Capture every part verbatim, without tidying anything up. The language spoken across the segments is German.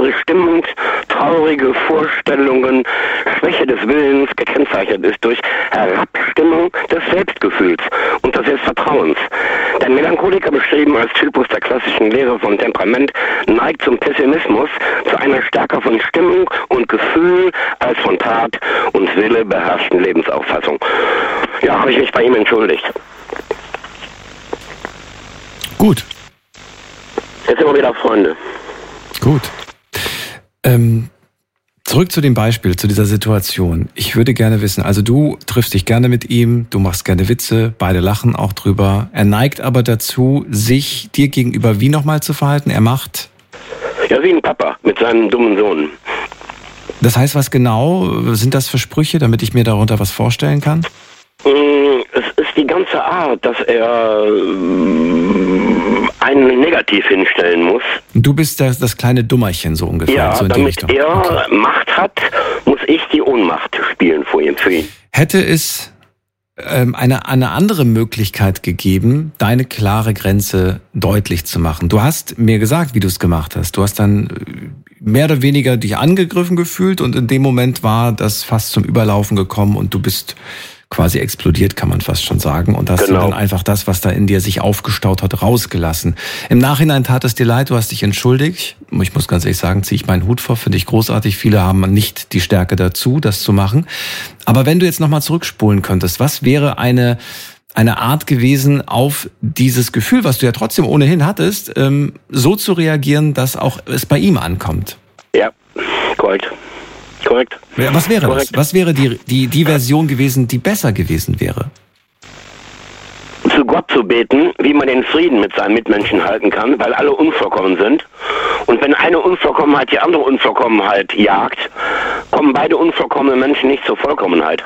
düstere Stimmung, traurige Vorstellungen, Schwäche des Willens gekennzeichnet ist durch Herabstimmung des Selbstgefühls und des Selbstvertrauens. Der Melancholiker, beschrieben als Typus der klassischen Lehre von Temperament, neigt zum Pessimismus, zu einer stärker von Stimmung und Gefühl als von Tat und Wille beherrschten Lebensauffassung. Ja, habe ich mich bei ihm entschuldigt. Gut. Jetzt sind wir wieder Freunde. Gut. Ähm, zurück zu dem Beispiel, zu dieser Situation. Ich würde gerne wissen, also du triffst dich gerne mit ihm, du machst gerne Witze, beide lachen auch drüber. Er neigt aber dazu, sich dir gegenüber wie nochmal zu verhalten? Er macht... Ja, wie ein Papa mit seinem dummen Sohn. Das heißt, was genau sind das für Sprüche, damit ich mir darunter was vorstellen kann? Es ist die ganze Art, dass er einen negativ hinstellen muss. Du bist das, das kleine Dummerchen so ungefähr. Ja, so in damit die er okay. Macht hat, muss ich die Ohnmacht spielen vor ihm, für ihn. Hätte es ähm, eine, eine andere Möglichkeit gegeben, deine klare Grenze deutlich zu machen? Du hast mir gesagt, wie du es gemacht hast. Du hast dann mehr oder weniger dich angegriffen gefühlt und in dem Moment war das fast zum Überlaufen gekommen und du bist quasi explodiert, kann man fast schon sagen. Und hast genau. du dann einfach das, was da in dir sich aufgestaut hat, rausgelassen. Im Nachhinein tat es dir leid, du hast dich entschuldigt. Ich muss ganz ehrlich sagen, ziehe ich meinen Hut vor, finde ich großartig. Viele haben nicht die Stärke dazu, das zu machen. Aber wenn du jetzt nochmal zurückspulen könntest, was wäre eine, eine Art gewesen, auf dieses Gefühl, was du ja trotzdem ohnehin hattest, ähm, so zu reagieren, dass auch es bei ihm ankommt? Ja, korrekt. Korrekt. Was wäre Korrekt. das? Was wäre die, die, die Version gewesen, die besser gewesen wäre? Zu Gott zu beten, wie man den Frieden mit seinen Mitmenschen halten kann, weil alle unvollkommen sind. Und wenn eine Unvollkommenheit die andere Unvollkommenheit jagt, kommen beide unvollkommene Menschen nicht zur Vollkommenheit.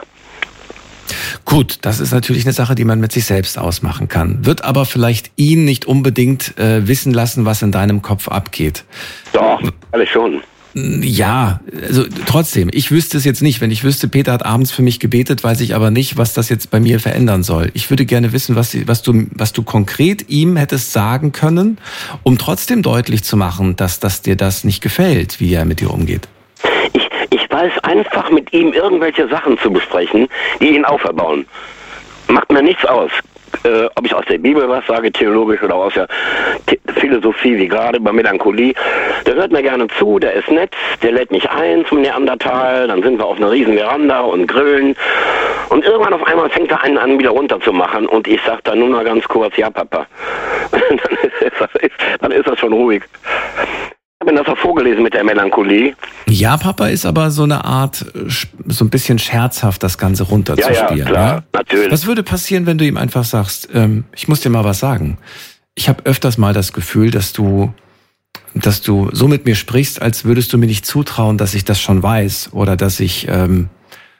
Gut, das ist natürlich eine Sache, die man mit sich selbst ausmachen kann. Wird aber vielleicht ihn nicht unbedingt äh, wissen lassen, was in deinem Kopf abgeht. Doch, alles schon. Ja, also trotzdem, ich wüsste es jetzt nicht. Wenn ich wüsste, Peter hat abends für mich gebetet, weiß ich aber nicht, was das jetzt bei mir verändern soll. Ich würde gerne wissen, was, was du, was du konkret ihm hättest sagen können, um trotzdem deutlich zu machen, dass, dass dir das nicht gefällt, wie er mit dir umgeht. Ich, ich weiß einfach, mit ihm irgendwelche Sachen zu besprechen, die ihn auferbauen. Macht mir nichts aus. Äh, ob ich aus der Bibel was sage, theologisch oder aus der The- Philosophie, wie gerade bei Melancholie. Der hört mir gerne zu, der ist nett, der lädt mich ein zum Neandertal, dann sind wir auf einer riesen Veranda und grillen. Und irgendwann auf einmal fängt er einen an, wieder runterzumachen und ich sage dann nur noch ganz kurz, ja Papa. dann, ist das, dann ist das schon ruhig. Ich habe das auch vorgelesen mit der Melancholie. Ja, Papa ist aber so eine Art, so ein bisschen scherzhaft, das Ganze runterzuspielen. Ja, ja, klar, ne? natürlich. Was würde passieren, wenn du ihm einfach sagst, ähm, ich muss dir mal was sagen. Ich habe öfters mal das Gefühl, dass du, dass du so mit mir sprichst, als würdest du mir nicht zutrauen, dass ich das schon weiß oder dass ich ähm,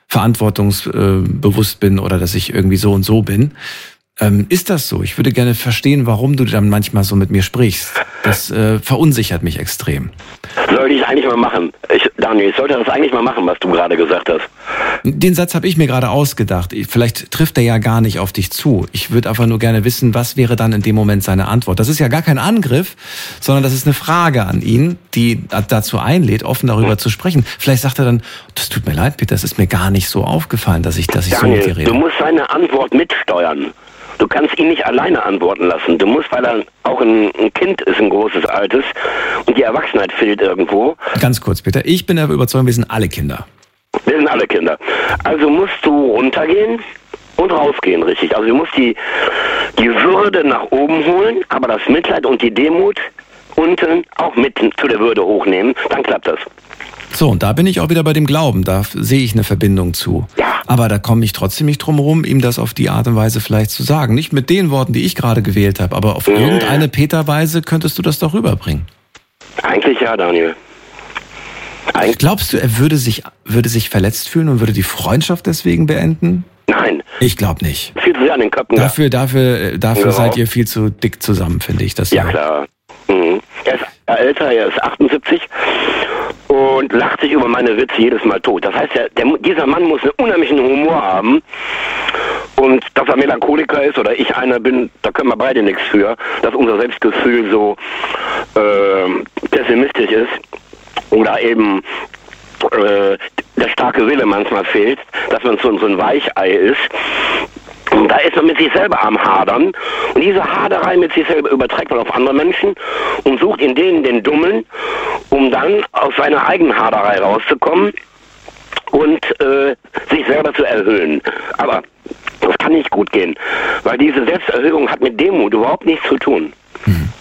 verantwortungsbewusst bin oder dass ich irgendwie so und so bin. Ähm, ist das so? Ich würde gerne verstehen, warum du dann manchmal so mit mir sprichst. Das äh, verunsichert mich extrem. Sollte ich eigentlich mal machen. Ich, Daniel, ich sollte das eigentlich mal machen, was du gerade gesagt hast. Den Satz habe ich mir gerade ausgedacht. Vielleicht trifft er ja gar nicht auf dich zu. Ich würde einfach nur gerne wissen, was wäre dann in dem Moment seine Antwort. Das ist ja gar kein Angriff, sondern das ist eine Frage an ihn, die dazu einlädt, offen darüber zu sprechen. Vielleicht sagt er dann, das tut mir leid, Peter, das ist mir gar nicht so aufgefallen, dass ich, dass ich Daniel, so mit dir rede. Du musst seine Antwort mitsteuern. Du kannst ihn nicht alleine antworten lassen. Du musst, weil er auch ein, ein Kind ist, ein großes, altes, und die Erwachsenheit fehlt irgendwo. Ganz kurz, Peter, ich bin der Überzeugung, wir sind alle Kinder. Wir sind alle Kinder. Also musst du runtergehen und rausgehen, richtig. Also du musst die, die Würde nach oben holen, aber das Mitleid und die Demut unten auch mit zu der Würde hochnehmen. Dann klappt das. So, und da bin ich auch wieder bei dem Glauben. Da sehe ich eine Verbindung zu. Ja. Aber da komme ich trotzdem nicht drum herum, ihm das auf die Art und Weise vielleicht zu sagen. Nicht mit den Worten, die ich gerade gewählt habe, aber auf Mhm. irgendeine Peter-Weise könntest du das doch rüberbringen. Eigentlich ja, Daniel. Eig- Glaubst du, er würde sich, würde sich verletzt fühlen und würde die Freundschaft deswegen beenden? Nein, Ich glaube nicht. viel zu sehr an den Köpfen. Dafür, dafür, dafür Ja. seid ihr viel zu dick zusammen, finde ich. Das Ja, klar. Mhm. Er ist älter, er ist achtundsiebzig und lacht sich über meine Witze jedes Mal tot. Das heißt, der, der, dieser Mann muss einen unheimlichen Humor haben. Und dass er Melancholiker ist oder ich einer bin, da können wir beide nichts für, dass unser Selbstgefühl so äh, pessimistisch ist. oder eben äh, der starke Wille manchmal fehlt, dass man so, so ein Weichei ist. Und da ist man mit sich selber am Hadern. Und diese Haderei mit sich selber überträgt man auf andere Menschen und sucht in denen den Dummen, um dann aus seiner eigenen Haderei rauszukommen und äh, sich selber zu erhöhen. Aber das kann nicht gut gehen, weil diese Selbsterhöhung hat mit Demut überhaupt nichts zu tun. Mhm.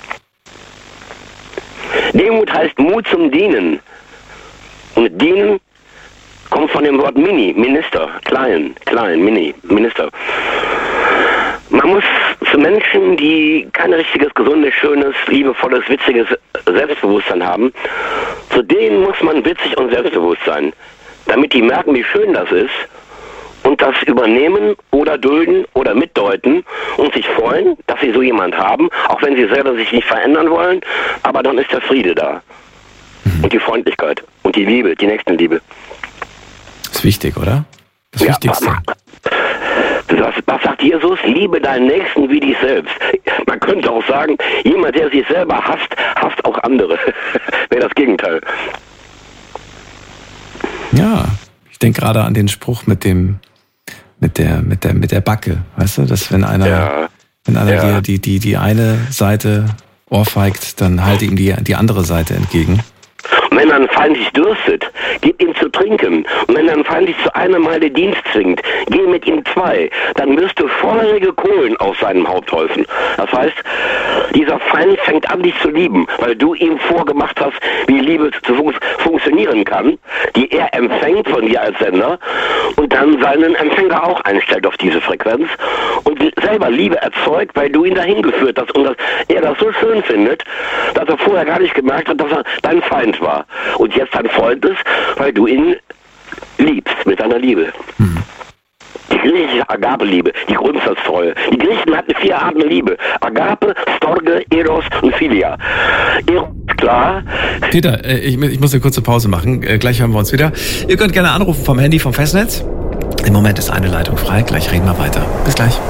Demut heißt Mut zum Dienen. Und Dienen kommt von dem Wort Mini, Minister, klein, klein, Mini, Minister. Man muss zu Menschen, die kein richtiges, gesundes, schönes, liebevolles, witziges Selbstbewusstsein haben, zu denen muss man witzig und selbstbewusst sein, damit die merken, wie schön das ist und das übernehmen oder dulden oder mitdeuten und sich freuen, dass sie so jemand haben, auch wenn sie selber sich nicht verändern wollen, aber dann ist der Friede da. Und die Freundlichkeit und die Liebe, die Nächstenliebe. Das ist wichtig, oder? Das ja, Wichtigste. Was, was sagt Jesus? Liebe deinen Nächsten wie dich selbst. Man könnte auch sagen, jemand, der sich selber hasst, hasst auch andere. Wäre das Gegenteil. Ja, ich denke gerade an den Spruch mit dem, mit der, mit der, mit der Backe. Weißt du, dass wenn einer, ja. wenn einer ja. dir die, die, die eine Seite ohrfeigt, dann halte ihm die, die andere Seite entgegen. Und wenn ein Feind dich dürstet, gib ihm zu trinken. Und wenn ein Feind dich zu einer Meile Dienst zwingt, geh mit ihm zwei. Dann wirst du feurige Kohlen aus seinem Haupt häufen. Das heißt, dieser Feind fängt an, dich zu lieben, weil du ihm vorgemacht hast, wie Liebe zu fun- funktionieren kann, die er empfängt von dir als Sender und dann seinen Empfänger auch einstellt auf diese Frequenz und selber Liebe erzeugt, weil du ihn dahin geführt hast und dass er das so schön findet, dass er vorher gar nicht gemerkt hat, dass er dein Feind war und jetzt dein Freund ist, weil du ihn liebst mit deiner Liebe. Mhm. Die griechische Agape-Liebe, die Grundsatztreue. Die Griechen hatten vier Arten Liebe. Agape, Storge, Eros und Philia. Eros, klar. Peter, ich, ich muss eine kurze Pause machen. Gleich hören wir uns wieder. Ihr könnt gerne anrufen vom Handy, vom Festnetz. Im Moment ist eine Leitung frei. Gleich reden wir weiter. Bis gleich.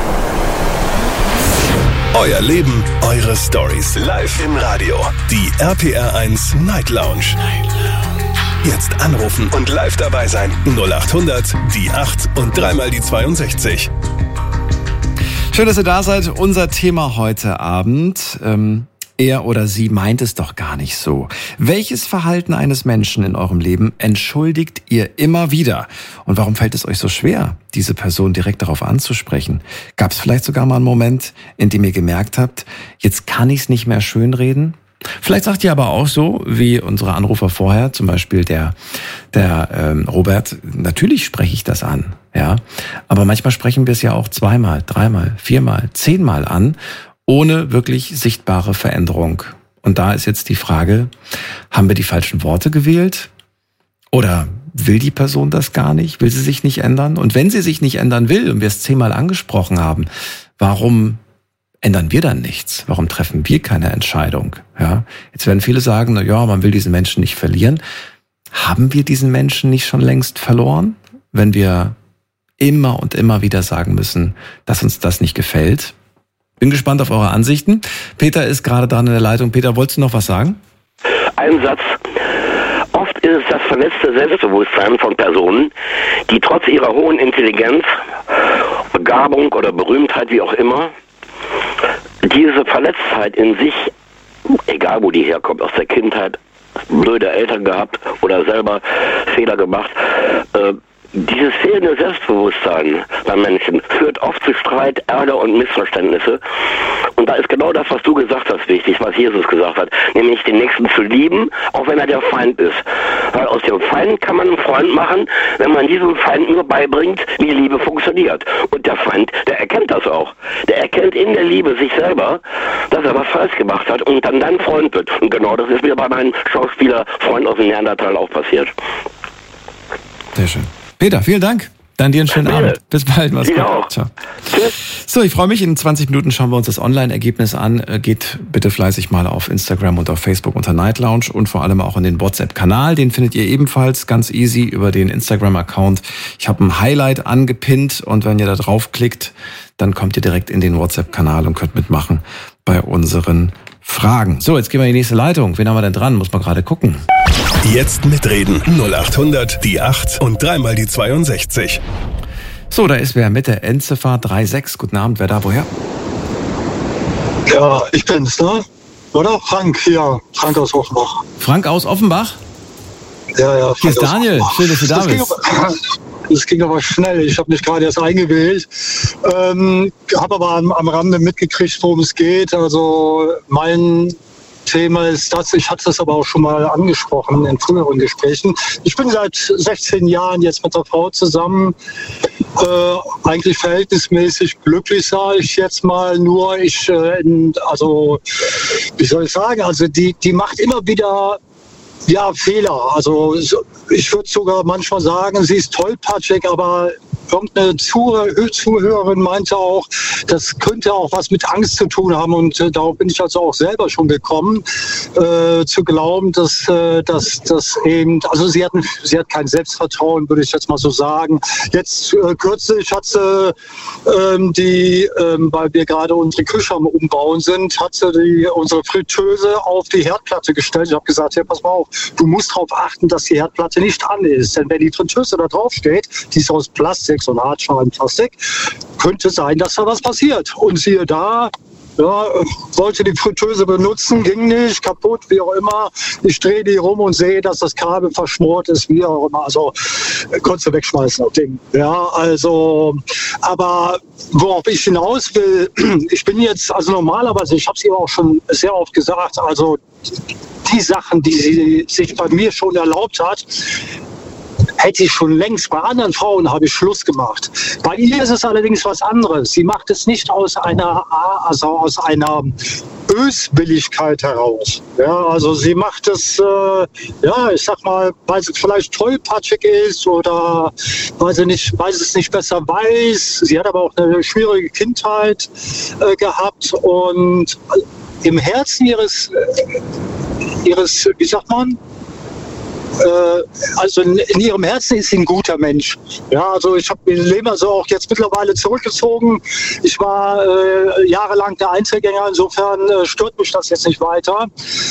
Euer Leben, eure Stories. Live im Radio. Die R P R eins Night Lounge. Night Lounge. Jetzt anrufen und live dabei sein. null acht hundert, die acht und dreimal die zweiundsechzig. Schön, dass ihr da seid. Unser Thema heute Abend. Ähm, er oder sie meint es doch gar nicht so. Welches Verhalten eines Menschen in eurem Leben entschuldigt ihr immer wieder? Und warum fällt es euch so schwer, diese Person direkt darauf anzusprechen? Gab es vielleicht sogar mal einen Moment, in dem ihr gemerkt habt, jetzt kann ich es nicht mehr schönreden? Vielleicht sagt ihr aber auch so, wie unsere Anrufer vorher, zum Beispiel der, der ähm, Robert, natürlich spreche ich das an, ja. Aber manchmal sprechen wir es ja auch zweimal, dreimal, viermal, zehnmal an, ohne wirklich sichtbare Veränderung. Und da ist jetzt die Frage, haben wir die falschen Worte gewählt? Oder will die Person das gar nicht? Will sie sich nicht ändern? Und wenn sie sich nicht ändern will und wir es zehnmal angesprochen haben, warum ändern wir dann nichts? Warum treffen wir keine Entscheidung? Ja, jetzt werden viele sagen, na ja, man will diesen Menschen nicht verlieren. Haben wir diesen Menschen nicht schon längst verloren, wenn wir immer und immer wieder sagen müssen, dass uns das nicht gefällt? Bin gespannt auf eure Ansichten. Peter ist gerade dran in der Leitung. Peter, wolltest du noch was sagen? Ein Satz. Oft ist es das verletzte Selbstbewusstsein von Personen, die trotz ihrer hohen Intelligenz, Begabung oder Berühmtheit, wie auch immer, diese Verletztheit in sich, egal wo die herkommt, aus der Kindheit, blöde Eltern gehabt oder selber Fehler gemacht, äh, dieses fehlende Selbstbewusstsein bei Menschen führt oft zu Streit, Ärger und Missverständnisse. Und da ist genau das, was du gesagt hast, wichtig, was Jesus gesagt hat, nämlich den Nächsten zu lieben, auch wenn er der Feind ist. Weil aus dem Feind kann man einen Freund machen, wenn man diesem Feind nur beibringt, wie Liebe funktioniert. Und der Feind, der erkennt das auch. Der erkennt in der Liebe sich selber, dass er was falsch gemacht hat und dann dein Freund wird. Und genau das ist mir bei meinem Schauspielerfreund aus dem Neandertal auch passiert. Sehr schön. Peter, vielen Dank. Dann dir einen schönen Abend. Bis bald. Mach's gut. Auch. Ciao. Tschüss. So, ich freue mich. In zwanzig Minuten schauen wir uns das Online-Ergebnis an. Geht bitte fleißig mal auf Instagram und auf Facebook unter Night Lounge und vor allem auch in den WhatsApp-Kanal. Den findet ihr ebenfalls ganz easy über den Instagram-Account. Ich habe ein Highlight angepinnt und wenn ihr da draufklickt, dann kommt ihr direkt in den WhatsApp-Kanal und könnt mitmachen bei unseren Fragen. So, jetzt gehen wir in die nächste Leitung. Wen haben wir denn dran? Muss man gerade gucken. Jetzt mitreden. null acht hundert, die acht und dreimal die zweiundsechzig. So, da ist wer mit der Endziffer drei sechs. Guten Abend, wer da, woher? Ja, ich bin's, ne? Oder? Frank hier, Frank aus Offenbach. Frank aus Offenbach? Ja, ja. Frank Hier ist Daniel, schön, dass du da das bist. Ging aber, das ging aber schnell, ich habe mich gerade erst eingewählt. Ähm, habe aber am, am Rande mitgekriegt, worum es geht. Also mein Thema ist das, ich hatte das aber auch schon mal angesprochen in früheren Gesprächen. Ich bin seit sechzehn Jahren jetzt mit der Frau zusammen, äh, eigentlich verhältnismäßig glücklich, sage ich jetzt mal, nur ich, äh, in, also wie soll ich sagen, also die, die macht immer wieder ja, Fehler. Also ich würde sogar manchmal sagen, sie ist tollpatschig, aber irgendeine Zuhörerin meinte auch, das könnte auch was mit Angst zu tun haben und äh, darauf bin ich also auch selber schon gekommen, äh, zu glauben, dass, äh, dass, dass eben, also sie hat, sie hat kein Selbstvertrauen, würde ich jetzt mal so sagen. Jetzt äh, kürzlich hat sie ähm, die, ähm, weil wir gerade unsere Küche am Umbauen sind, hat sie die, unsere Fritteuse auf die Herdplatte gestellt. Ich habe gesagt, ja, pass mal auf, du musst darauf achten, dass die Herdplatte nicht an ist, denn wenn die Fritteuse da drauf steht, die ist aus Plastik, so ein Hartschalenplastik, könnte sein, dass da was passiert. Und siehe da, ja, wollte die Fritteuse benutzen, ging nicht, kaputt, wie auch immer. Ich drehe die rum und sehe, dass das Kabel verschmort ist, wie auch immer. Also konntest du wegschmeißen, das Ding. Ja, also, aber worauf ich hinaus will, ich bin jetzt, also normalerweise, ich habe es ihr auch schon sehr oft gesagt, also die Sachen, die sie sich bei mir schon erlaubt hat, hätte ich schon längst, bei anderen Frauen habe ich Schluss gemacht. Bei ihr ist es allerdings was anderes. Sie macht es nicht aus einer, also aus einer Böswilligkeit heraus. Ja, also sie macht es, äh, ja, ich sag mal, weil sie vielleicht tollpatschig ist oder weil sie nicht, weil sie es nicht besser weiß. Sie hat aber auch eine schwierige Kindheit äh, gehabt und im Herzen ihres, äh, ihres, wie sagt man, also in, in ihrem Herzen ist sie ein guter Mensch. Ja, also ich habe mein Leben also auch jetzt mittlerweile zurückgezogen. Ich war äh, jahrelang der Einzelgänger, insofern äh, stört mich das jetzt nicht weiter.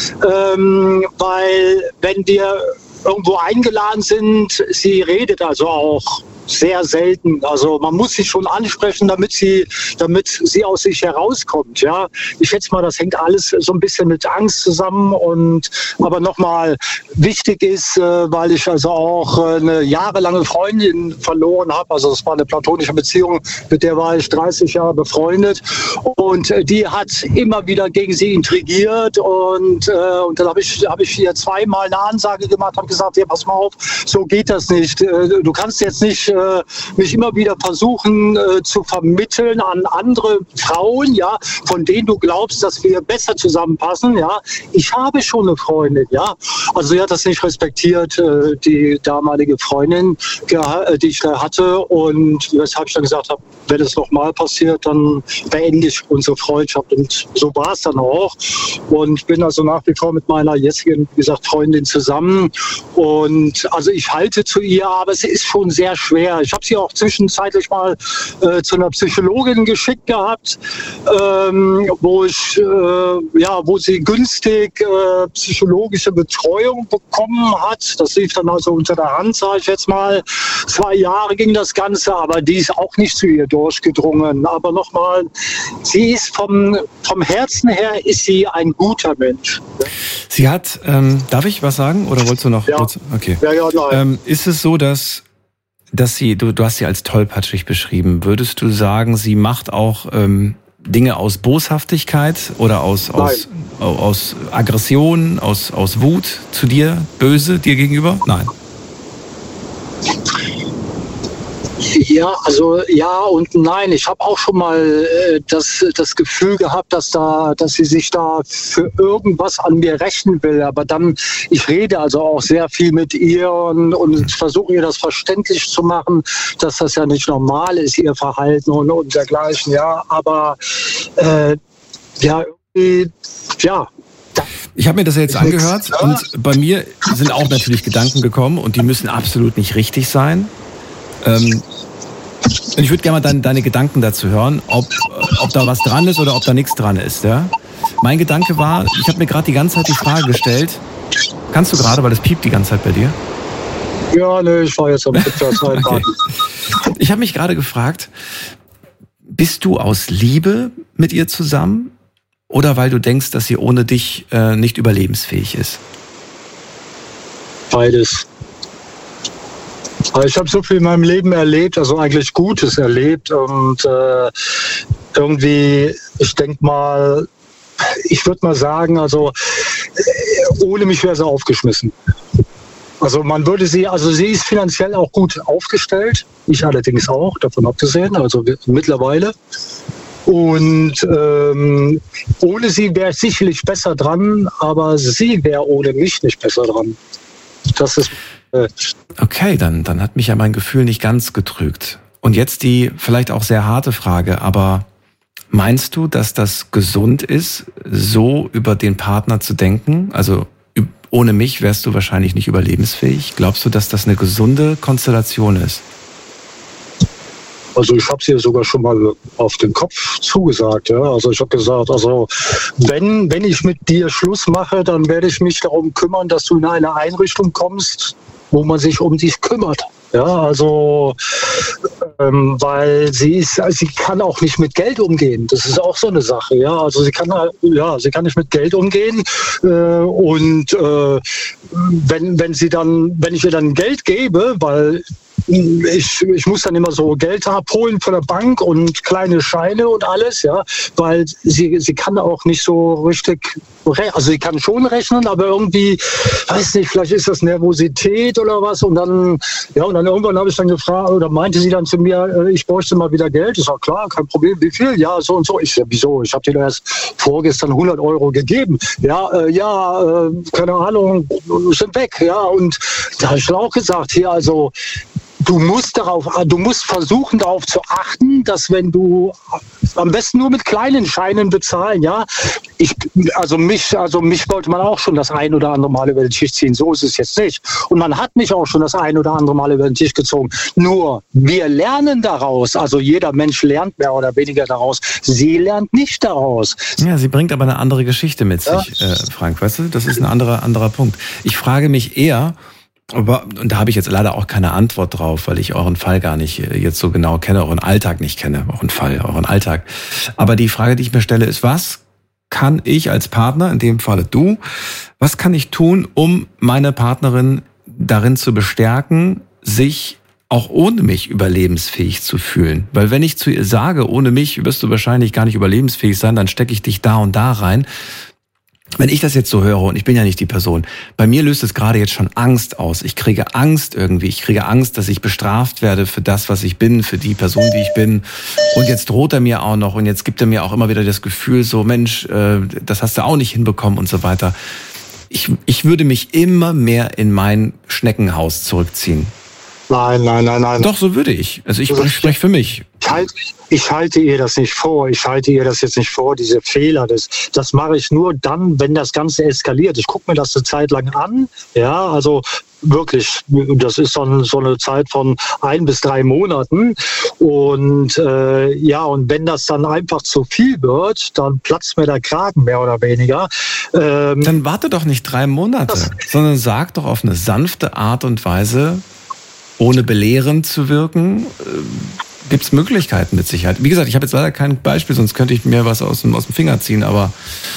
Ähm, weil wenn wir irgendwo eingeladen sind, sie redet also auch sehr selten. Also man muss sie schon ansprechen, damit sie, damit sie aus sich herauskommt. Ja, ich schätze mal, das hängt alles so ein bisschen mit Angst zusammen. Und aber nochmal wichtig ist, äh, weil ich also auch äh, eine jahrelange Freundin verloren habe. Also es war eine platonische Beziehung, mit der war ich dreißig Jahre befreundet. Und äh, die hat immer wieder gegen sie intrigiert. Und, äh, und dann habe ich, habe ich ihr zweimal eine Ansage gemacht, habe gesagt, ja, pass mal auf, so geht das nicht. Äh, du kannst jetzt nicht äh, mich immer wieder versuchen äh, zu vermitteln an andere Frauen, ja, von denen du glaubst, dass wir besser zusammenpassen, ja. Ich habe schon eine Freundin, ja. Also sie hat das nicht respektiert, äh, die damalige Freundin, äh, die ich da hatte, und weshalb ich dann gesagt habe, wenn es nochmal passiert, dann beende ich unsere Freundschaft, und so war es dann auch. Und bin also nach wie vor mit meiner jetzigen, wie gesagt, Freundin zusammen, und also ich halte zu ihr, aber es ist schon sehr schwer. Ich habe sie auch zwischenzeitlich mal äh, zu einer Psychologin geschickt gehabt, ähm, wo ich, äh, ja, wo sie günstig äh, psychologische Betreuung bekommen hat. Das lief dann also unter der Hand, sage ich jetzt mal. Zwei Jahre ging das Ganze, aber die ist auch nicht zu ihr durchgedrungen. Aber nochmal, sie ist vom, vom Herzen her ist sie ein guter Mensch. Sie hat, ähm, darf ich was sagen oder wolltest du noch? Ja, okay. ja, ja, nein. Ähm, ist es so, dass dass sie, du, du hast sie als tollpatschig beschrieben. Würdest du sagen, sie macht auch ähm, Dinge aus Boshaftigkeit oder aus, aus, aus Aggression, aus, aus Wut zu dir, böse dir gegenüber? Nein. Ja, also ja und nein. Ich habe auch schon mal äh, das, das Gefühl gehabt, dass da, dass sie sich da für irgendwas an mir rächen will. Aber dann, ich rede also auch sehr viel mit ihr und, und versuche ihr das verständlich zu machen, dass das ja nicht normal ist, ihr Verhalten und, und dergleichen. Ja, aber äh, ja, ja. Ich habe mir das jetzt angehört und bei mir sind auch natürlich Gedanken gekommen und die müssen absolut nicht richtig sein. Ähm, und ich würde gerne mal deine, deine Gedanken dazu hören, ob, ob da was dran ist oder ob da nichts dran ist. Ja? Mein Gedanke war, ich habe mir gerade die ganze Zeit die Frage gestellt, Kannst du gerade, weil das piept die ganze Zeit bei dir? Ja, ne, ich war jetzt am Rückwärts okay. Ich habe mich gerade gefragt, bist du aus Liebe mit ihr zusammen oder weil du denkst, dass sie ohne dich äh, nicht überlebensfähig ist? Beides. Ich habe so viel in meinem Leben erlebt, also eigentlich Gutes erlebt und äh, irgendwie, ich denke mal, ich würde mal sagen, also ohne mich wäre sie aufgeschmissen. Also man würde sie, also sie ist finanziell auch gut aufgestellt, ich allerdings auch, davon abgesehen, also mittlerweile. Und ähm, ohne sie wäre ich sicherlich besser dran, aber sie wäre ohne mich nicht besser dran. Das ist äh okay, dann, dann hat mich ja mein Gefühl nicht ganz getrügt. Und jetzt die vielleicht auch sehr harte Frage, aber meinst du, dass das gesund ist, so über den Partner zu denken? Also ohne mich wärst du wahrscheinlich nicht überlebensfähig. Glaubst du, dass das eine gesunde Konstellation ist? Also ich habe es ihr sogar schon mal auf den Kopf zugesagt. Ja? Also ich habe gesagt, also wenn, wenn ich mit dir Schluss mache, dann werde ich mich darum kümmern, dass du in eine Einrichtung kommst, wo man sich um dich kümmert. Ja, also ähm, weil sie ist, sie kann auch nicht mit Geld umgehen. Das ist auch so eine Sache. Ja, also sie kann, ja, sie kann nicht mit Geld umgehen äh, und äh, wenn wenn sie dann, wenn ich ihr dann Geld gebe, weil Ich, ich muss dann immer so Geld abholen von der Bank und kleine Scheine und alles, ja, weil sie, sie kann auch nicht so richtig, also sie kann schon rechnen, aber irgendwie, weiß nicht, vielleicht ist das Nervosität oder was und dann, ja, und dann irgendwann habe ich dann gefragt, oder meinte sie dann zu mir, ich bräuchte mal wieder Geld. Ich sage, klar, kein Problem, wie viel? Ja, so und so. Ich, wieso? Ich habe dir erst vorgestern hundert Euro gegeben. Ja, äh, ja, äh, keine Ahnung, sind weg, ja, und da habe ich dann auch gesagt, hier, also, Du musst darauf, du musst versuchen, darauf zu achten, dass wenn du am besten nur mit kleinen Scheinen bezahlen, ja. Ich, also mich, also mich wollte man auch schon das ein oder andere Mal über den Tisch ziehen. So ist es jetzt nicht. Und man hat mich auch schon das ein oder andere Mal über den Tisch gezogen. Nur wir lernen daraus. Also jeder Mensch lernt mehr oder weniger daraus. Sie lernt nicht daraus. Ja, sie bringt aber eine andere Geschichte mit ja. sich, äh, Frank. Weißt du, das ist ein anderer anderer Punkt. Ich frage mich eher. Aber, und da habe ich jetzt leider auch keine Antwort drauf, weil ich euren Fall gar nicht jetzt so genau kenne, euren Alltag nicht kenne, euren Fall, euren Alltag. Aber die Frage, die ich mir stelle, ist, was kann ich als Partner, in dem Falle du, was kann ich tun, um meine Partnerin darin zu bestärken, sich auch ohne mich überlebensfähig zu fühlen? Weil wenn ich zu ihr sage, ohne mich wirst du wahrscheinlich gar nicht überlebensfähig sein, dann stecke ich dich da und da rein. Wenn ich das jetzt so höre, und ich bin ja nicht die Person, bei mir löst es gerade jetzt schon Angst aus. Ich kriege Angst irgendwie. Ich kriege Angst, dass ich bestraft werde für das, was ich bin, für die Person, die ich bin. Und jetzt droht er mir auch noch und jetzt gibt er mir auch immer wieder das Gefühl, so Mensch, äh, das hast du auch nicht hinbekommen und so weiter. Ich, ich würde mich immer mehr in mein Schneckenhaus zurückziehen. Nein, nein, nein, nein. Doch, so würde ich. Also ich, ich spreche für mich. Ich halte, ich halte ihr das nicht vor. Ich halte ihr das jetzt nicht vor, diese Fehler. Das, das mache ich nur dann, wenn das Ganze eskaliert. Ich gucke mir das eine Zeit lang an. Ja, also wirklich, das ist so, so eine Zeit von ein bis drei Monaten. Und äh, ja, und wenn das dann einfach zu viel wird, dann platzt mir der Kragen mehr oder weniger. Ähm, dann warte doch nicht drei Monate, sondern sag doch auf eine sanfte Art und Weise, ohne belehrend zu wirken, äh, gibt es Möglichkeiten mit Sicherheit. Wie gesagt, ich habe jetzt leider kein Beispiel, sonst könnte ich mir was aus dem, aus dem Finger ziehen, aber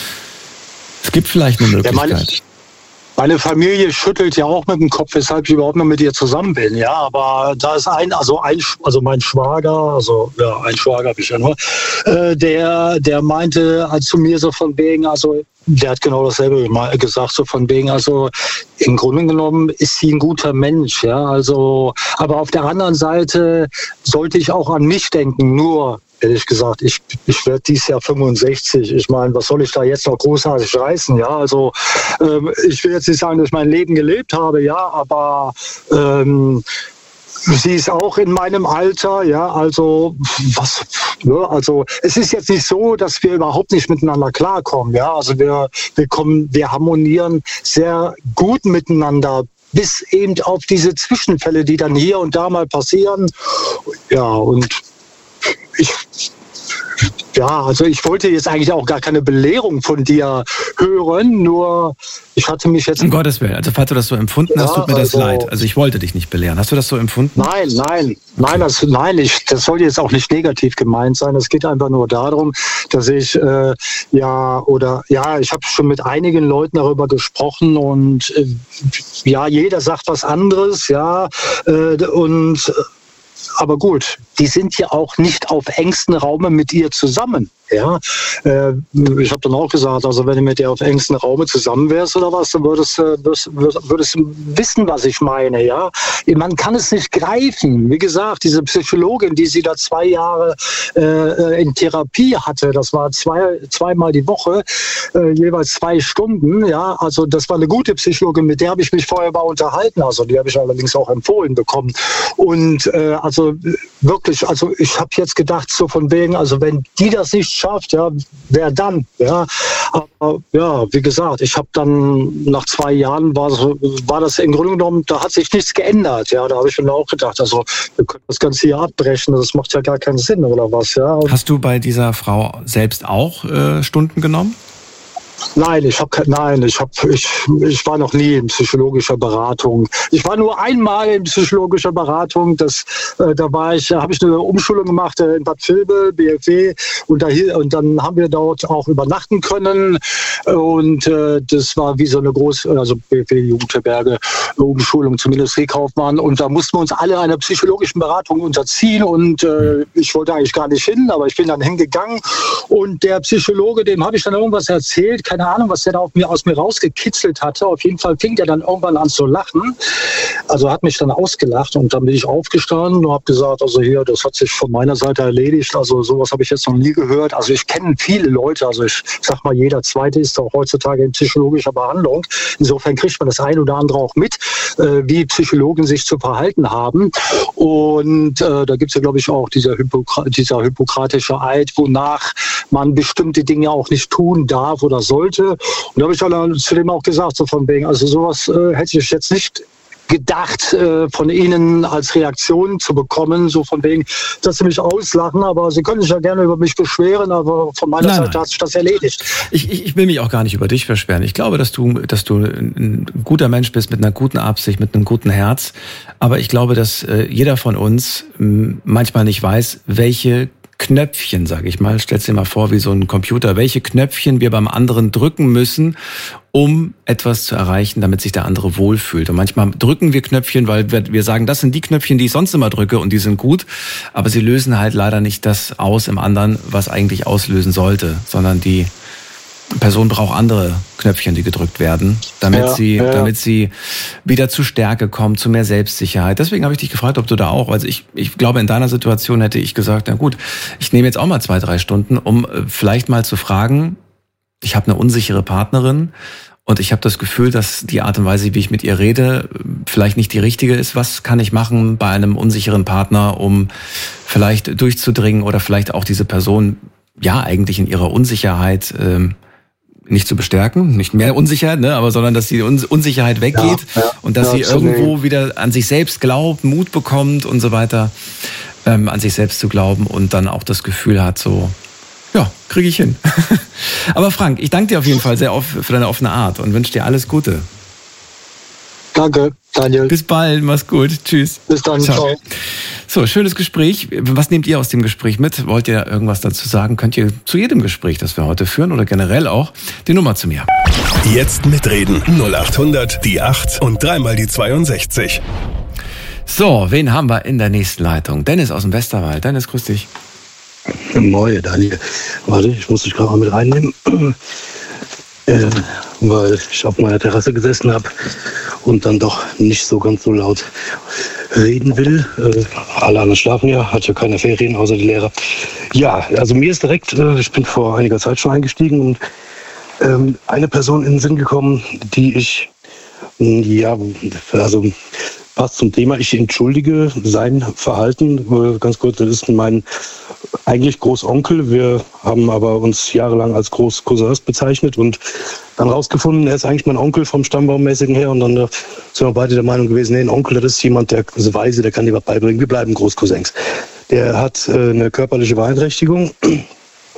es gibt vielleicht eine Möglichkeit. Ja, meine, meine Familie schüttelt ja auch mit dem Kopf, weshalb ich überhaupt noch mit ihr zusammen bin. Ja, aber da ist ein, also ein, also mein Schwager, also ja, ein Schwager habe ich ja nur, äh, der, der meinte halt zu mir so von wegen, also der hat genau dasselbe gesagt, so von wegen, also im Grunde genommen ist sie ein guter Mensch, ja, also, aber auf der anderen Seite sollte ich auch an mich denken, nur, ehrlich gesagt, ich, ich werde dieses Jahr fünfundsechzig, ich meine, was soll ich da jetzt noch großartig reißen, ja, also, ähm, ich will jetzt nicht sagen, dass ich mein Leben gelebt habe, ja, aber, ähm, sie ist auch in meinem Alter, ja, also was, ne, also es ist jetzt nicht so, dass wir überhaupt nicht miteinander klarkommen, ja, also wir, wir kommen, wir harmonieren sehr gut miteinander, bis eben auf diese Zwischenfälle, die dann hier und da mal passieren, ja, und ich ja, also ich wollte jetzt eigentlich auch gar keine Belehrung von dir hören, nur ich hatte mich jetzt... Um Gottes Willen, also falls du das so empfunden ja, hast, tut mir das also, leid. Also ich wollte dich nicht belehren. Hast du das so empfunden? Nein, nein, nein, das, nein ich, das soll jetzt auch nicht negativ gemeint sein. Es geht einfach nur darum, dass ich, äh, ja, oder, ja, ich habe schon mit einigen Leuten darüber gesprochen und äh, ja, jeder sagt was anderes, ja, äh, und... Aber gut, die sind ja auch nicht auf engstem Raume mit ihr zusammen. Ja, äh, ich habe dann auch gesagt, also wenn du mit ihr auf engstem Raume zusammen wärst oder was, dann würdest du würdest, würdest wissen, was ich meine. Ja, man kann es nicht greifen. Wie gesagt, diese Psychologin, die sie da zwei Jahre äh, in Therapie hatte, das war zwei zweimal die Woche, äh, jeweils zwei Stunden. Ja, also das war eine gute Psychologin, mit der habe ich mich vorher mal unterhalten. Also die habe ich allerdings auch empfohlen bekommen. Und äh, also wirklich, also ich habe jetzt gedacht so von wegen, also wenn die das nicht schafft, ja, wer dann? Ja, aber ja, wie gesagt, ich habe dann nach zwei Jahren war, so, war das im Grunde genommen, da hat sich nichts geändert. Ja, da habe ich mir auch gedacht, also wir können das Ganze hier abbrechen, das macht ja gar keinen Sinn oder was. Ja. Und hast du bei dieser Frau selbst auch äh, Stunden genommen? Nein, ich habe nein, ich habe ich ich war noch nie in psychologischer Beratung. Ich war nur einmal in psychologischer Beratung. Das äh, da war ich, habe ich eine Umschulung gemacht äh, in Bad Vilbel, B F W, und da und dann haben wir dort auch übernachten können und äh, das war wie so eine große, also B F W Jugendherberge, Umschulung zum Industriekaufmann, und da mussten wir uns alle einer psychologischen Beratung unterziehen und äh, ich wollte eigentlich gar nicht hin, aber ich bin dann hingegangen und der Psychologe, dem habe ich dann irgendwas erzählt. Keine Ahnung, was der da auf mir, aus mir rausgekitzelt hatte. Auf jeden Fall fing der dann irgendwann an zu lachen. Also hat mich dann ausgelacht und dann bin ich aufgestanden und habe gesagt, also hier, das hat sich von meiner Seite erledigt. Also sowas habe ich jetzt noch nie gehört. Also ich kenne viele Leute. Also ich sag mal, jeder Zweite ist auch heutzutage in psychologischer Behandlung. Insofern kriegt man das ein oder andere auch mit, äh, wie Psychologen sich zu verhalten haben. Und äh, da gibt es ja, glaube ich, auch dieser, Hippokra- dieser hippokratische Eid, wonach man bestimmte Dinge auch nicht tun darf oder sollte. Und da habe ich dann zu dem auch gesagt, so von wegen, also sowas äh, hätte ich jetzt nicht gedacht, äh, von Ihnen als Reaktion zu bekommen, so von wegen, dass Sie mich auslachen, aber Sie können sich ja gerne über mich beschweren, aber von meiner nein, Seite nein. hat sich das erledigt. Ich, ich, ich will mich auch gar nicht über dich beschweren. Ich glaube, dass du, dass du ein guter Mensch bist, mit einer guten Absicht, mit einem guten Herz, aber ich glaube, dass äh, jeder von uns m, manchmal nicht weiß, welche Knöpfchen, sage ich mal, stell's dir mal vor wie so ein Computer, welche Knöpfchen wir beim anderen drücken müssen, um etwas zu erreichen, damit sich der andere wohlfühlt. Und manchmal drücken wir Knöpfchen, weil wir sagen, das sind die Knöpfchen, die ich sonst immer drücke und die sind gut, aber sie lösen halt leider nicht das aus im anderen, was eigentlich auslösen sollte, sondern die Person braucht andere Knöpfchen, die gedrückt werden, damit ja, sie, ja. damit sie wieder zu Stärke kommt, zu mehr Selbstsicherheit. Deswegen habe ich dich gefragt, ob du da auch, also ich, ich glaube, in deiner Situation hätte ich gesagt, na gut, ich nehme jetzt auch mal zwei, drei Stunden, um vielleicht mal zu fragen, ich habe eine unsichere Partnerin und ich habe das Gefühl, dass die Art und Weise, wie ich mit ihr rede, vielleicht nicht die richtige ist. Was kann ich machen bei einem unsicheren Partner, um vielleicht durchzudringen oder vielleicht auch diese Person, ja, eigentlich in ihrer Unsicherheit ähm, nicht zu bestärken, nicht mehr Unsicherheit, ne, aber sondern dass die Unsicherheit weggeht ja, ja, und dass ja, sie irgendwo nehmen. wieder an sich selbst glaubt, Mut bekommt und so weiter, ähm, an sich selbst zu glauben und dann auch das Gefühl hat, so, ja, kriege ich hin. Aber Frank, ich danke dir auf jeden Fall sehr für deine offene Art und wünsche dir alles Gute. Danke, Daniel. Bis bald, mach's gut. Tschüss. Bis dann, ciao. ciao. So, schönes Gespräch. Was nehmt ihr aus dem Gespräch mit? Wollt ihr irgendwas dazu sagen? Könnt ihr zu jedem Gespräch, das wir heute führen oder generell auch, die Nummer zu mir. Jetzt mitreden. null acht hundert, die acht und dreimal die zweiundsechzig. So, wen haben wir in der nächsten Leitung? Dennis aus dem Westerwald. Dennis, grüß dich. Moin, Daniel. Warte, ich muss dich gerade mal mit reinnehmen. Äh, weil ich auf meiner Terrasse gesessen habe und dann doch nicht so ganz so laut reden will. Äh, alle anderen schlafen ja, hat ja keine Ferien, außer die Lehrer. Ja, also mir ist direkt, äh, ich bin vor einiger Zeit schon eingestiegen und ähm, eine Person in den Sinn gekommen, die ich, mh, ja, also passt zum Thema, ich entschuldige sein Verhalten. Äh, ganz kurz, das ist mein eigentlich Großonkel. Wir haben aber uns jahrelang als Großcousins bezeichnet und dann rausgefunden, er ist eigentlich mein Onkel vom Stammbaummäßigen her. Und dann äh, sind wir beide der Meinung gewesen, nee, ein Onkel, das ist jemand, der ist weise, der kann dir was beibringen. Wir bleiben Großcousins. Der hat äh, eine körperliche Beeinträchtigung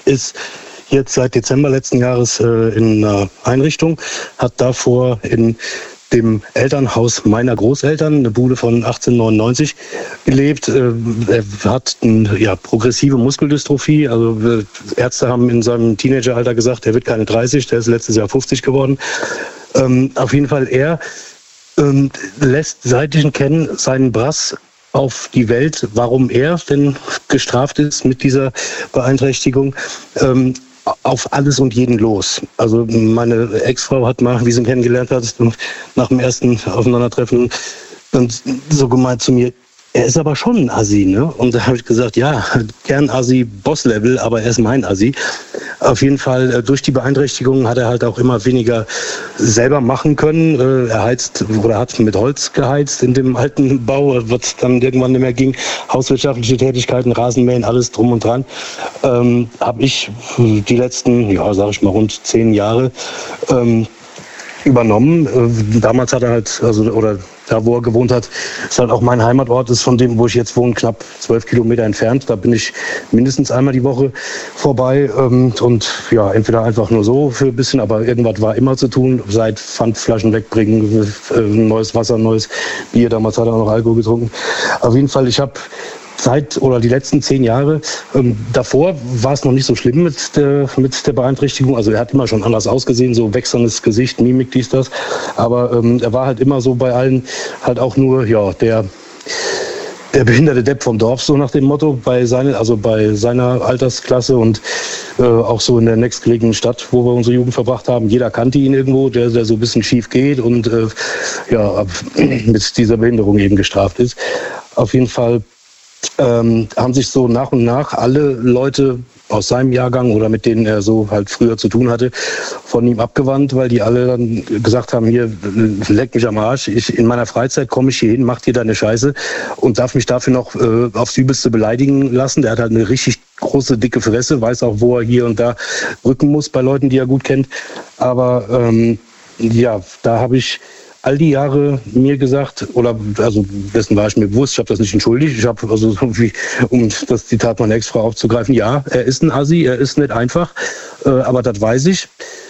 ist jetzt seit Dezember letzten Jahres äh, in einer Einrichtung, hat davor in dem Elternhaus meiner Großeltern, eine Bude von achtzehnhundertneunundneunzig, gelebt. Äh, er hat eine ja, progressive Muskeldystrophie. Also äh, Ärzte haben in seinem Teenageralter gesagt, er wird keine dreißig, der ist letztes Jahr fünfzig geworden. Ähm, auf jeden Fall, er ähm, lässt, seit ich ihn kenne, seinen Brass auf die Welt, warum er denn gestraft ist mit dieser Beeinträchtigung, ähm, auf alles und jeden los. Also meine Ex-Frau hat mal, wie sie ihn kennengelernt hat, nach dem ersten Aufeinandertreffen dann so gemeint zu mir, er ist aber schon ein Assi, ne? Und da habe ich gesagt, ja, gern Assi, Boss-Level, aber er ist mein Assi. Auf jeden Fall, durch die Beeinträchtigung hat er halt auch immer weniger selber machen können. Er heizt oder hat mit Holz geheizt in dem alten Bau, was dann irgendwann nicht mehr ging. Hauswirtschaftliche Tätigkeiten, Rasenmähen, alles drum und dran. Ähm, habe ich die letzten, ja, sag ich mal, rund zehn Jahre ähm, übernommen. Damals hat er halt, also oder da, wo er gewohnt hat, ist halt auch mein Heimatort, ist von dem, wo ich jetzt wohne, knapp zwölf Kilometer entfernt. Da bin ich mindestens einmal die Woche vorbei ähm, und ja, entweder einfach nur so für ein bisschen, aber irgendwas war immer zu tun, seit Pfandflaschen wegbringen, äh, neues Wasser, neues Bier, damals hat er auch noch Alkohol getrunken. Auf jeden Fall, ich habe seit oder die letzten zehn Jahre, ähm, davor war es noch nicht so schlimm mit der, mit der Beeinträchtigung. Also er hat immer schon anders ausgesehen, so wechselndes Gesicht, Mimik, dies, das. Aber ähm, er war halt immer so bei allen halt auch nur, ja, der, der behinderte Depp vom Dorf, so nach dem Motto, bei seine, also bei seiner Altersklasse und äh, auch so in der nächstgelegenen Stadt, wo wir unsere Jugend verbracht haben. Jeder kannte ihn irgendwo, der, der so ein bisschen schief geht und äh, ja, mit dieser Behinderung eben gestraft ist. Auf jeden Fall Ähm, haben sich so nach und nach alle Leute aus seinem Jahrgang oder mit denen er so halt früher zu tun hatte, von ihm abgewandt, weil die alle dann gesagt haben, hier, leck mich am Arsch, ich, in meiner Freizeit komme ich hier hin, mach dir deine Scheiße und darf mich dafür noch äh, aufs Übelste beleidigen lassen. Der hat halt eine richtig große, dicke Fresse, weiß auch, wo er hier und da rücken muss bei Leuten, die er gut kennt. Aber ähm, ja, da habe ich all die Jahre mir gesagt, oder also dessen war ich mir bewusst, ich habe das nicht entschuldigt, ich habe also wie, um das Zitat meiner Ex-Frau aufzugreifen, ja, er ist ein Assi, er ist nicht einfach, äh, aber das weiß ich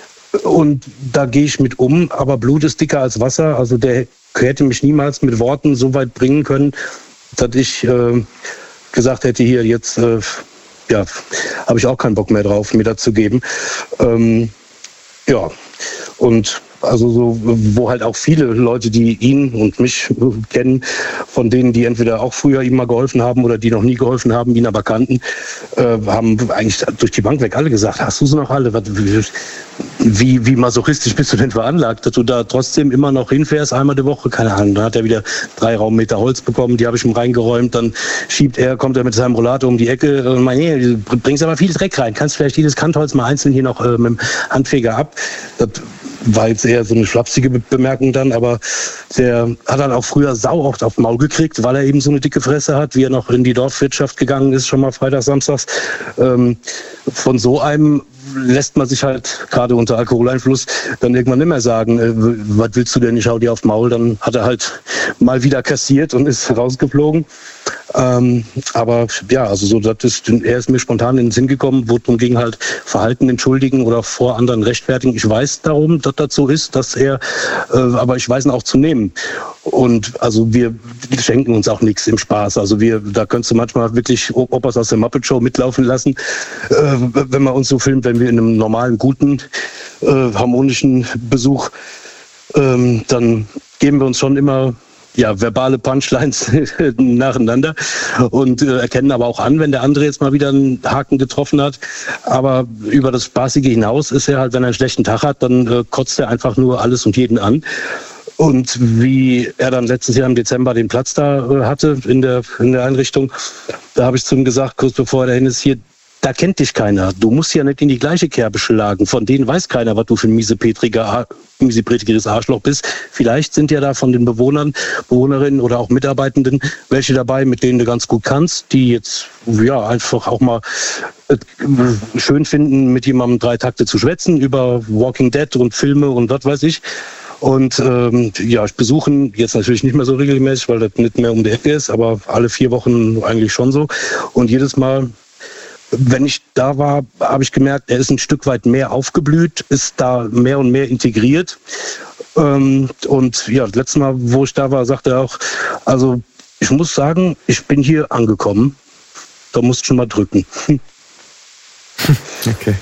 und da gehe ich mit um, aber Blut ist dicker als Wasser, also der hätte mich niemals mit Worten so weit bringen können, dass ich äh, gesagt hätte, hier jetzt, äh, ja, habe ich auch keinen Bock mehr drauf, mir das zu geben. Ähm, ja, und also so, wo halt auch viele Leute, die ihn und mich kennen, von denen, die entweder auch früher ihm mal geholfen haben oder die noch nie geholfen haben, ihn aber kannten, äh, haben eigentlich durch die Bank weg alle gesagt, hast du sie noch alle? Wie, wie masochistisch bist du denn veranlagt, dass du da trotzdem immer noch hinfährst, einmal die Woche? Keine Ahnung, da hat er wieder drei Raummeter Holz bekommen, die habe ich ihm reingeräumt, dann schiebt er, kommt er mit seinem Rollator um die Ecke und meint, nee, du bringst aber viel Dreck rein, kannst vielleicht jedes Kantholz mal einzeln hier noch äh, mit dem Handfeger ab. Das war jetzt eher so eine schlapsige Bemerkung dann, aber der hat dann auch früher sau oft auf den Maul gekriegt, weil er eben so eine dicke Fresse hat, wie er noch in die Dorfwirtschaft gegangen ist, schon mal freitags, samstags. Ähm, von so einem lässt man sich halt gerade unter Alkoholeinfluss dann irgendwann nicht mehr sagen, äh, was willst du denn, ich hau dir aufs Maul, dann hat er halt mal wieder kassiert und ist rausgeflogen. Ähm, aber ja, also so, das ist, er ist mir spontan in den Sinn gekommen, wo es darum ging, halt Verhalten entschuldigen oder vor anderen rechtfertigen. Ich weiß darum, dass das so ist, dass er, äh, aber ich weiß ihn auch zu nehmen. Und also wir schenken uns auch nichts im Spaß. Also wir, da könntest du manchmal wirklich Opas aus der Muppet Show mitlaufen lassen, äh, wenn man uns so filmt, wenn wir in einem normalen, guten, äh, harmonischen Besuch, ähm, dann geben wir uns schon immer ja, verbale Punchlines nacheinander und äh, erkennen aber auch an, wenn der andere jetzt mal wieder einen Haken getroffen hat. Aber über das Spaßige hinaus ist er halt, wenn er einen schlechten Tag hat, dann äh, kotzt er einfach nur alles und jeden an. Und wie er dann letztes Jahr im Dezember den Platz da äh, hatte in der, in der Einrichtung, da habe ich zu ihm gesagt, kurz bevor er dahin ist, hier, da kennt dich keiner. Du musst ja nicht in die gleiche Kerbe schlagen. Von denen weiß keiner, was du für ein miesepetriger, miesepetriges Arschloch bist. Vielleicht sind ja da von den Bewohnern, Bewohnerinnen oder auch Mitarbeitenden welche dabei, mit denen du ganz gut kannst, die jetzt ja einfach auch mal äh, schön finden, mit jemandem drei Takte zu schwätzen über Walking Dead und Filme und was weiß ich. Und ähm, ja, ich besuche ihn jetzt natürlich nicht mehr so regelmäßig, weil das nicht mehr um die Ecke ist, aber alle vier Wochen eigentlich schon so. Und jedes Mal wenn ich da war, habe ich gemerkt, er ist ein Stück weit mehr aufgeblüht, ist da mehr und mehr integriert. Ähm, und ja, das letzte Mal, wo ich da war, sagte er auch, also ich muss sagen, ich bin hier angekommen. Da musst du schon mal drücken. Okay.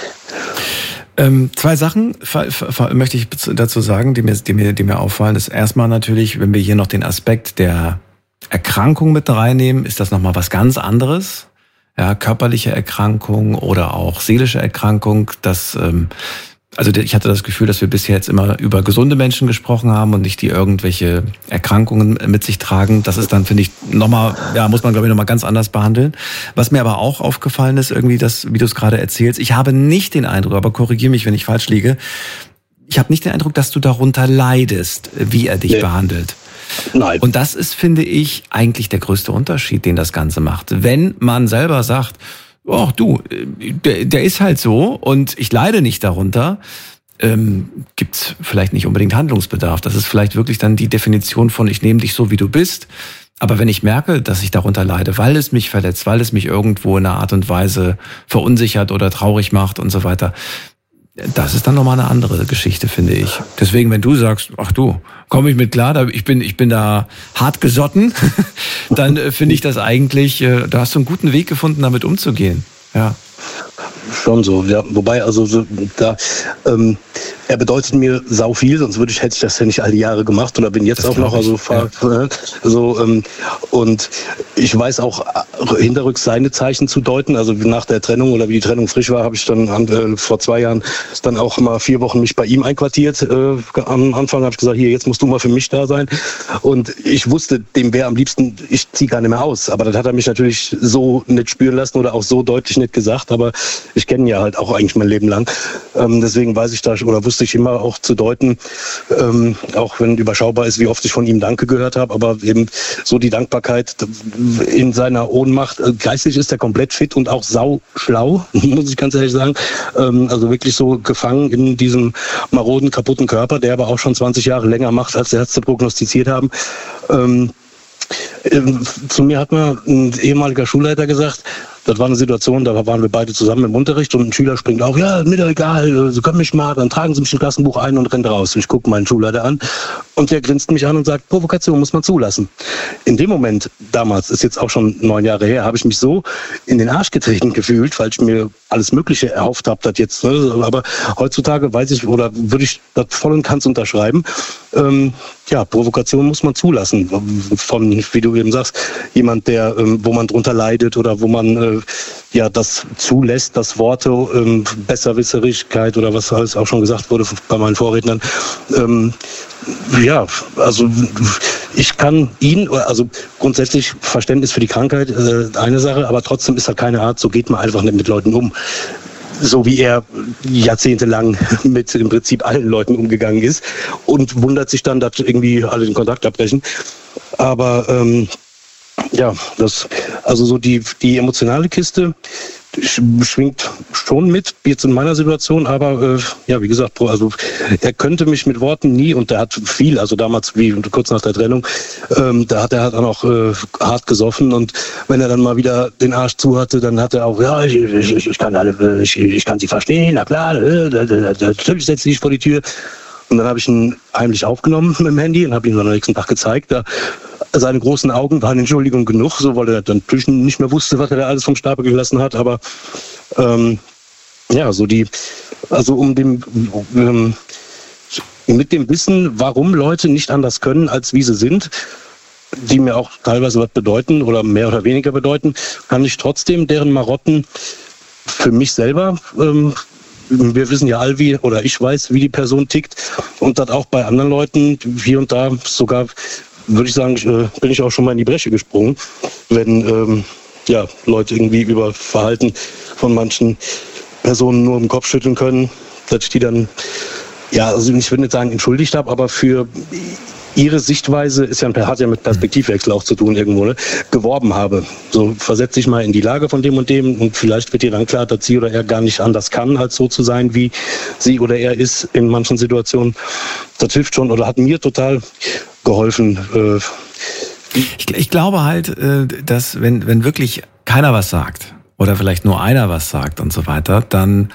Ähm, zwei Sachen f- f- möchte ich dazu sagen, die mir, die, mir, die mir auffallen. Das ist erstmal natürlich, wenn wir hier noch den Aspekt der Erkrankung mit reinnehmen, ist das nochmal was ganz anderes. Ja, körperliche Erkrankung oder auch seelische Erkrankung. Das, ähm, also ich hatte das Gefühl, dass wir bisher jetzt immer über gesunde Menschen gesprochen haben und nicht die irgendwelche Erkrankungen mit sich tragen. Das ist dann, finde ich, nochmal, ja, muss man, glaube ich, nochmal ganz anders behandeln. Was mir aber auch aufgefallen ist, irgendwie das, wie du es gerade erzählst, ich habe nicht den Eindruck, aber korrigiere mich, wenn ich falsch liege, ich habe nicht den Eindruck, dass du darunter leidest, wie er dich nee. behandelt. Nein. Und das ist, finde ich, eigentlich der größte Unterschied, den das Ganze macht. Wenn man selber sagt, ach du, der, der ist halt so und ich leide nicht darunter, ähm, gibt's vielleicht nicht unbedingt Handlungsbedarf. Das ist vielleicht wirklich dann die Definition von, ich nehme dich so, wie du bist. Aber wenn ich merke, dass ich darunter leide, weil es mich verletzt, weil es mich irgendwo in einer Art und Weise verunsichert oder traurig macht und so weiter, das ist dann nochmal eine andere Geschichte, finde ich. Deswegen, wenn du sagst, ach du, komme ich mit klar, ich bin, ich bin da hart gesotten, dann finde ich das eigentlich, da hast du einen guten Weg gefunden, damit umzugehen. Ja. Schon so, ja. Wobei, also so, da, ähm, er bedeutet mir sau viel, sonst würde ich, hätte ich das ja nicht all die Jahre gemacht oder bin jetzt das auch noch, also fahr, ja. so, ähm, und ich weiß auch hinterrücks seine Zeichen zu deuten, also nach der Trennung oder wie die Trennung frisch war, habe ich dann äh, vor zwei Jahren dann auch mal vier Wochen mich bei ihm einquartiert. Äh, am Anfang habe ich gesagt, hier, jetzt musst du mal für mich da sein, und ich wusste, dem wäre am liebsten, ich ziehe gar nicht mehr aus, aber das hat er mich natürlich so nicht spüren lassen oder auch so deutlich nicht gesagt, aber ich kenne ihn ja halt auch eigentlich mein Leben lang, ähm, deswegen weiß ich da oder wusste ich immer auch zu deuten, ähm, auch wenn überschaubar ist, wie oft ich von ihm Danke gehört habe, aber eben so die Dankbarkeit in seiner Ohnmacht. Geistig ist er komplett fit und auch sau schlau, muss ich ganz ehrlich sagen. Ähm, also wirklich so gefangen in diesem maroden, kaputten Körper, der aber auch schon zwanzig Jahre länger macht, als die Ärzte prognostiziert haben. Ähm, ähm, zu mir hat mal ein ehemaliger Schulleiter gesagt, das war eine Situation, da waren wir beide zusammen im Unterricht und ein Schüler springt auf, ja, mir doch egal, Sie können mich mal, dann tragen Sie mich im Klassenbuch ein und rennt raus. Und ich gucke meinen Schulleiter an und der grinst mich an und sagt, Provokation muss man zulassen. In dem Moment, damals, ist jetzt auch schon neun Jahre her, habe ich mich so in den Arsch getreten gefühlt, weil ich mir alles Mögliche erhofft habe, das jetzt, ne? Aber heutzutage weiß ich, oder würde ich das voll und ganz unterschreiben, ähm, ja, Provokation muss man zulassen. Von, wie du eben sagst, jemand, der, ähm, wo man drunter leidet oder wo man äh, ja das zulässt, dass Worte, ähm, Besserwisserigkeit oder was alles auch schon gesagt wurde bei meinen Vorrednern, ähm, ja, also ich kann ihn, also grundsätzlich Verständnis für die Krankheit, äh, eine Sache, aber trotzdem ist das keine Art, so geht man einfach nicht mit Leuten um. So wie er jahrzehntelang mit im Prinzip allen Leuten umgegangen ist und wundert sich dann, dass irgendwie alle den Kontakt abbrechen. Aber ähm, ja, das, also so die, die emotionale Kiste schwingt schon mit, jetzt in meiner Situation, aber äh, ja, wie gesagt, also er könnte mich mit Worten nie, und der hat viel, also damals, wie kurz nach der Trennung, ähm, da hat er halt auch noch äh, hart gesoffen, und wenn er dann mal wieder den Arsch zu hatte, dann hat er auch, ja, ich, ich, ich kann alle, ich, ich kann sie verstehen, na klar, äh, natürlich setze ich vor die Tür. Und dann habe ich ihn heimlich aufgenommen mit dem Handy und habe ihn am nächsten Tag gezeigt. Da, seine großen Augen waren Entschuldigung genug, so, weil er dann natürlich nicht mehr wusste, was er da alles vom Stapel gelassen hat. Aber ähm, ja, so die, also um dem, ähm, mit dem Wissen, warum Leute nicht anders können, als wie sie sind, die mir auch teilweise was bedeuten oder mehr oder weniger bedeuten, kann ich trotzdem deren Marotten für mich selber, ähm, wir wissen ja all wie, oder ich weiß, wie die Person tickt, und das auch bei anderen Leuten hier und da sogar, würde ich sagen, bin ich auch schon mal in die Bresche gesprungen, wenn ähm, ja, Leute irgendwie über Verhalten von manchen Personen nur im Kopf schütteln können, dass ich die dann, ja, also ich würde nicht sagen entschuldigt habe, aber für ihre Sichtweise, ist ja, hat ja mit Perspektivwechsel auch zu tun irgendwo, ne, geworben habe. So, versetz dich mal in die Lage von dem und dem, und vielleicht wird dir dann klar, dass sie oder er gar nicht anders kann, als so zu sein, wie sie oder er ist in manchen Situationen. Das hilft schon oder hat mir total geholfen. Ich, ich glaube halt, dass wenn, wenn wirklich keiner was sagt oder vielleicht nur einer was sagt und so weiter, dann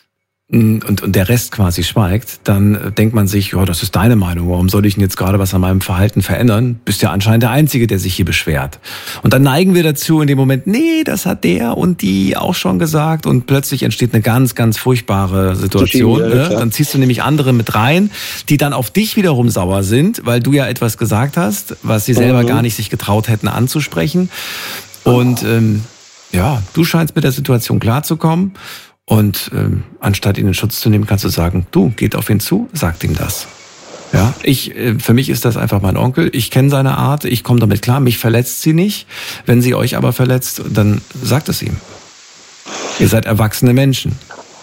und, und der Rest quasi schweigt, dann denkt man sich, ja, das ist deine Meinung, warum soll ich denn jetzt gerade was an meinem Verhalten verändern? Bist ja anscheinend der Einzige, der sich hier beschwert. Und dann neigen wir dazu in dem Moment, nee, das hat der und die auch schon gesagt und plötzlich entsteht eine ganz, ganz furchtbare Situation. Ne? Dann ziehst du nämlich andere mit rein, die dann auf dich wiederum sauer sind, weil du ja etwas gesagt hast, was sie selber mhm. gar nicht sich getraut hätten anzusprechen. Und ähm, ja, du scheinst mit der Situation klarzukommen. Und ähm, anstatt ihn in Schutz zu nehmen, kannst du sagen, du, geht auf ihn zu, sagt ihm das. Ja, ich, äh, für mich ist das einfach mein Onkel. Ich kenne seine Art, ich komme damit klar, mich verletzt sie nicht. Wenn sie euch aber verletzt, dann sagt es ihm. Ihr seid erwachsene Menschen.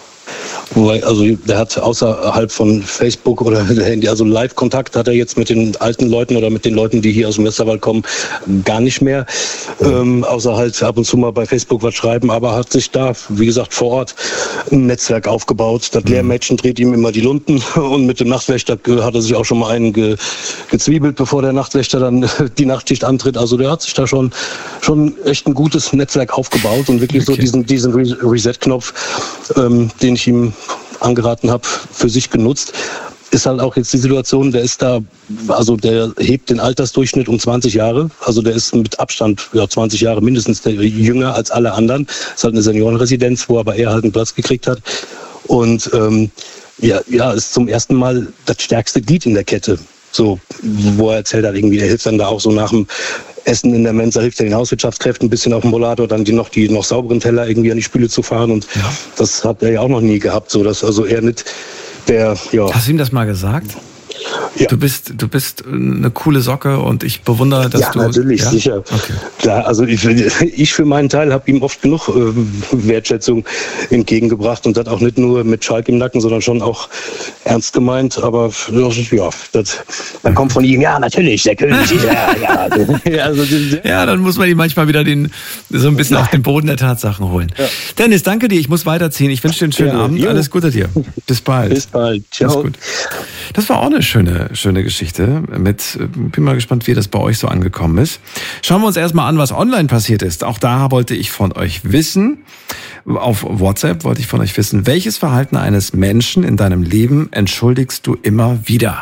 Wobei, also der hat außerhalb von Facebook oder Handy, also Live-Kontakt hat er jetzt mit den alten Leuten oder mit den Leuten, die hier aus dem Westerwald kommen, gar nicht mehr. Ähm, außer halt ab und zu mal bei Facebook was schreiben, aber hat sich da, wie gesagt, vor Ort ein Netzwerk aufgebaut. Das Lehrmädchen dreht ihm immer die Lunden und mit dem Nachtwächter hat er sich auch schon mal einen ge, gezwiebelt, bevor der Nachtwächter dann die Nachtschicht antritt. Also der hat sich da schon, schon echt ein gutes Netzwerk aufgebaut und wirklich okay. so diesen, diesen Reset-Knopf, ähm, den ich ihm angeraten habe, für sich genutzt. Ist halt auch jetzt die Situation, der ist da, also der hebt den Altersdurchschnitt um zwanzig Jahre. Also der ist mit Abstand ja, zwanzig Jahre mindestens der, jünger als alle anderen. Ist halt eine Seniorenresidenz, wo aber er halt einen Platz gekriegt hat. Und ähm, ja, ja, ist zum ersten Mal das stärkste Glied in der Kette. So, wo er erzählt hat, irgendwie, der hilft dann da auch so nach dem Essen in der Mensa, hilft er den Hauswirtschaftskräften ein bisschen auf dem Rollator, dann die noch die noch sauberen Teller irgendwie an die Spüle zu fahren. Und ja. das hat er ja auch noch nie gehabt, so dass also er nicht der, ja. Hast du ihm das mal gesagt? Ja. Du bist, du bist eine coole Socke und ich bewundere, dass ja, du... Natürlich, ja, natürlich, sicher. Okay. Klar, also ich, ich für meinen Teil habe ihm oft genug äh, Wertschätzung entgegengebracht und das auch nicht nur mit Schalk im Nacken, sondern schon auch ernst gemeint. Aber ja, das, dann kommt von ihm, ja, natürlich, der König. ja, ja. ja, also, ja, dann muss man ihn manchmal wieder den, so ein bisschen auf den Boden der Tatsachen holen. Ja. Dennis, danke dir, ich muss weiterziehen. Ich wünsche dir einen schönen ja, Abend. Jo. Alles Gute dir. Bis bald. Bis bald. Ciao. Alles gut. Das war auch eine schöne, schöne Geschichte. Mit, bin mal gespannt, wie das bei euch so angekommen ist. Schauen wir uns erstmal an, was online passiert ist. Auch da wollte ich von euch wissen, auf WhatsApp wollte ich von euch wissen, welches Verhalten eines Menschen in deinem Leben entschuldigst du immer wieder?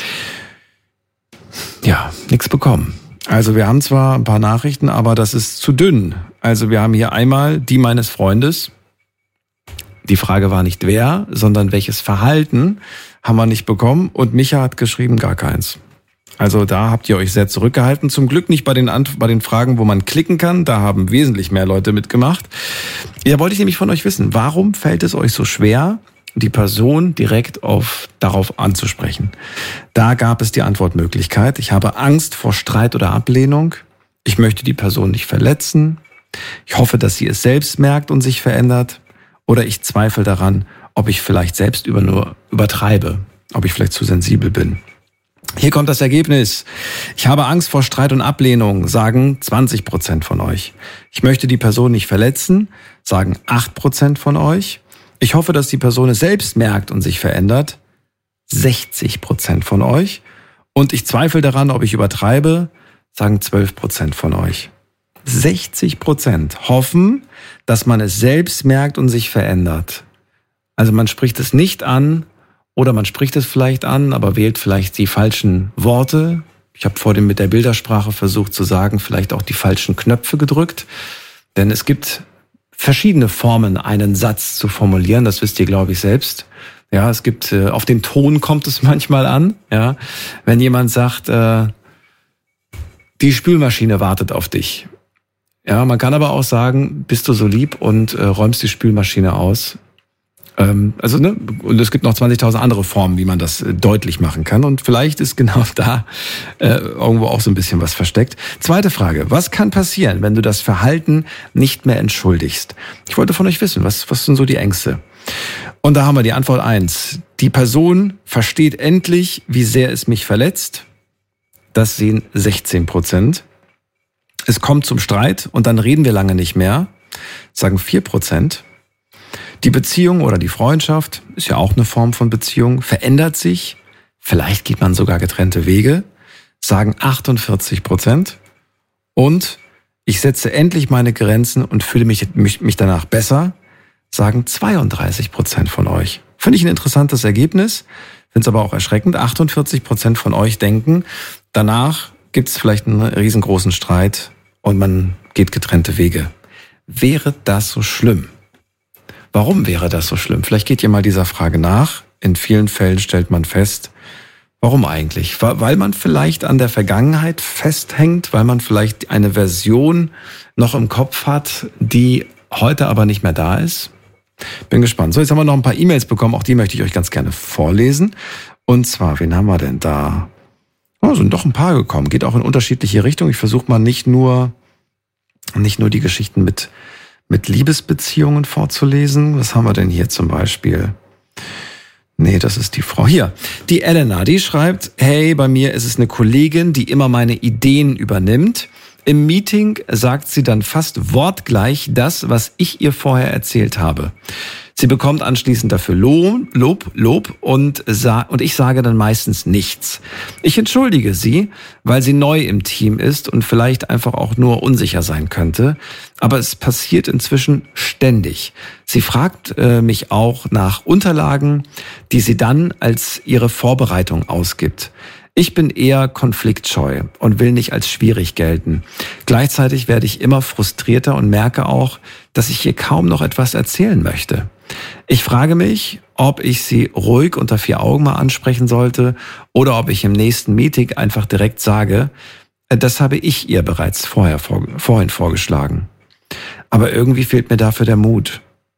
Ja, nichts bekommen. Also wir haben zwar ein paar Nachrichten, aber das ist zu dünn. Also wir haben hier einmal die meines Freundes. Die Frage war nicht wer, sondern welches Verhalten haben wir nicht bekommen. Und Micha hat geschrieben, gar keins. Also da habt ihr euch sehr zurückgehalten. Zum Glück nicht bei den, Ant- bei den Fragen, wo man klicken kann. Da haben wesentlich mehr Leute mitgemacht. Ja, wollte ich nämlich von euch wissen, warum fällt es euch so schwer, die Person direkt auf, darauf anzusprechen? Da gab es die Antwortmöglichkeit. Ich habe Angst vor Streit oder Ablehnung. Ich möchte die Person nicht verletzen. Ich hoffe, dass sie es selbst merkt und sich verändert. Oder ich zweifle daran, ob ich vielleicht selbst über nur übertreibe, ob ich vielleicht zu sensibel bin. Hier kommt das Ergebnis. Ich habe Angst vor Streit und Ablehnung, sagen zwanzig Prozent von euch. Ich möchte die Person nicht verletzen, sagen acht Prozent von euch. Ich hoffe, dass die Person es selbst merkt und sich verändert, sechzig Prozent von euch. Und ich zweifle daran, ob ich übertreibe, sagen zwölf Prozent von euch. sechzig Prozent hoffen, dass man es selbst merkt und sich verändert. Also man spricht es nicht an oder man spricht es vielleicht an, aber wählt vielleicht die falschen Worte. Ich habe vorhin mit der Bildersprache versucht zu sagen, vielleicht auch die falschen Knöpfe gedrückt. Denn es gibt verschiedene Formen, einen Satz zu formulieren. Das wisst ihr, glaube ich, selbst. Ja, es gibt, auf den Ton kommt es manchmal an. Ja, wenn jemand sagt, äh, die Spülmaschine wartet auf dich. Ja, man kann aber auch sagen, bist du so lieb und äh, räumst die Spülmaschine aus. Ähm, also, ne, und es gibt noch zwanzigtausend andere Formen, wie man das äh, deutlich machen kann. Und vielleicht ist genau da äh, irgendwo auch so ein bisschen was versteckt. Zweite Frage. Was kann passieren, wenn du das Verhalten nicht mehr entschuldigst? Ich wollte von euch wissen, was, was sind so die Ängste? Und da haben wir die Antwort eins. Die Person versteht endlich, wie sehr es mich verletzt. Das sehen sechzehn Prozent. Es kommt zum Streit und dann reden wir lange nicht mehr, sagen vier Prozent. Die Beziehung oder die Freundschaft, ist ja auch eine Form von Beziehung, verändert sich. Vielleicht geht man sogar getrennte Wege, sagen achtundvierzig Prozent. Und Ich setze endlich meine Grenzen und fühle mich, mich, mich danach besser, sagen zweiunddreißig Prozent von euch. Finde ich ein interessantes Ergebnis, finde es aber auch erschreckend. achtundvierzig Prozent von euch denken, danach gibt es vielleicht einen riesengroßen Streit und man geht getrennte Wege. Wäre das so schlimm? Warum wäre das so schlimm? Vielleicht geht ihr mal dieser Frage nach. In vielen Fällen stellt man fest, warum eigentlich? Weil man vielleicht an der Vergangenheit festhängt, weil man vielleicht eine Version noch im Kopf hat, die heute aber nicht mehr da ist. Bin gespannt. So, jetzt haben wir noch ein paar E-Mails bekommen, auch die möchte ich euch ganz gerne vorlesen. Und zwar, wen haben wir denn da? Oh, sind doch ein paar gekommen. Geht auch in unterschiedliche Richtungen. Ich versuche mal nicht nur, nicht nur die Geschichten mit, mit Liebesbeziehungen vorzulesen. Was haben wir denn hier zum Beispiel? Nee, das ist die Frau. Hier, die Elena, die schreibt, hey, bei mir ist es eine Kollegin, die immer meine Ideen übernimmt. Im Meeting sagt sie dann fast wortgleich das, was ich ihr vorher erzählt habe. Sie bekommt anschließend dafür Lob, Lob, Lob und, sa- und ich sage dann meistens nichts. Ich entschuldige sie, weil sie neu im Team ist und vielleicht einfach auch nur unsicher sein könnte. Aber es passiert inzwischen ständig. Sie fragt äh, mich auch nach Unterlagen, die sie dann als ihre Vorbereitung ausgibt. Ich bin eher konfliktscheu und will nicht als schwierig gelten. Gleichzeitig werde ich immer frustrierter und merke auch, dass ich ihr kaum noch etwas erzählen möchte. Ich frage mich, ob ich sie ruhig unter vier Augen mal ansprechen sollte oder ob ich im nächsten Meeting einfach direkt sage, das habe ich ihr bereits vorher vor, vorhin vorgeschlagen. Aber irgendwie fehlt mir dafür der Mut.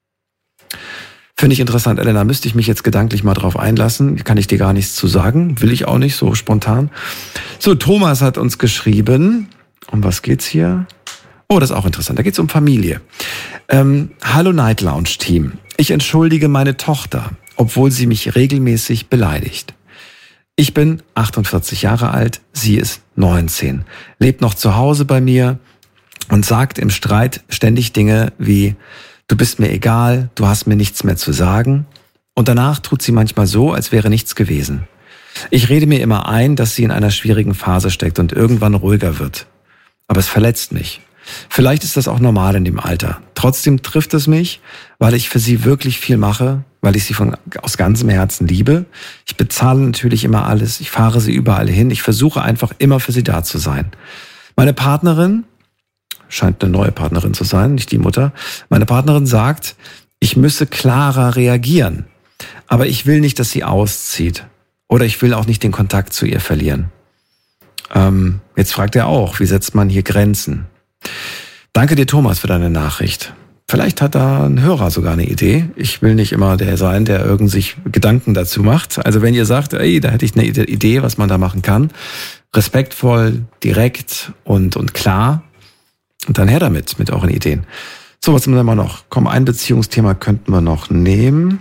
Finde ich interessant, Elena, müsste ich mich jetzt gedanklich mal drauf einlassen. Kann ich dir gar nichts zu sagen. Will ich auch nicht, so spontan. So, Thomas hat uns geschrieben. Um was geht's hier? Oh, das ist auch interessant. Da geht's um Familie. Ähm, Hallo Night Lounge Team. Ich entschuldige meine Tochter, obwohl sie mich regelmäßig beleidigt. Ich bin achtundvierzig Jahre alt, sie ist neunzehn, lebt noch zu Hause bei mir und sagt im Streit ständig Dinge wie: Du bist mir egal, du hast mir nichts mehr zu sagen. Und danach tut sie manchmal so, als wäre nichts gewesen. Ich rede mir immer ein, dass sie in einer schwierigen Phase steckt und irgendwann ruhiger wird. Aber es verletzt mich. Vielleicht ist das auch normal in dem Alter. Trotzdem trifft es mich, weil ich für sie wirklich viel mache, weil ich sie von, aus ganzem Herzen liebe. Ich bezahle natürlich immer alles, ich fahre sie überall hin. Ich versuche einfach immer für sie da zu sein. Meine Partnerin, scheint eine neue Partnerin zu sein, nicht die Mutter. Meine Partnerin sagt, ich müsse klarer reagieren. Aber ich will nicht, dass sie auszieht. Oder ich will auch nicht den Kontakt zu ihr verlieren. Ähm, jetzt fragt er auch, wie setzt man hier Grenzen? Danke dir, Thomas, für deine Nachricht. Vielleicht hat da ein Hörer sogar eine Idee. Ich will nicht immer der sein, der irgend sich Gedanken dazu macht. Also wenn ihr sagt, ey, da hätte ich eine Idee, was man da machen kann, respektvoll, direkt und, und klar, und dann her damit, mit euren Ideen. So, was haben wir noch? Komm, ein Beziehungsthema könnten wir noch nehmen.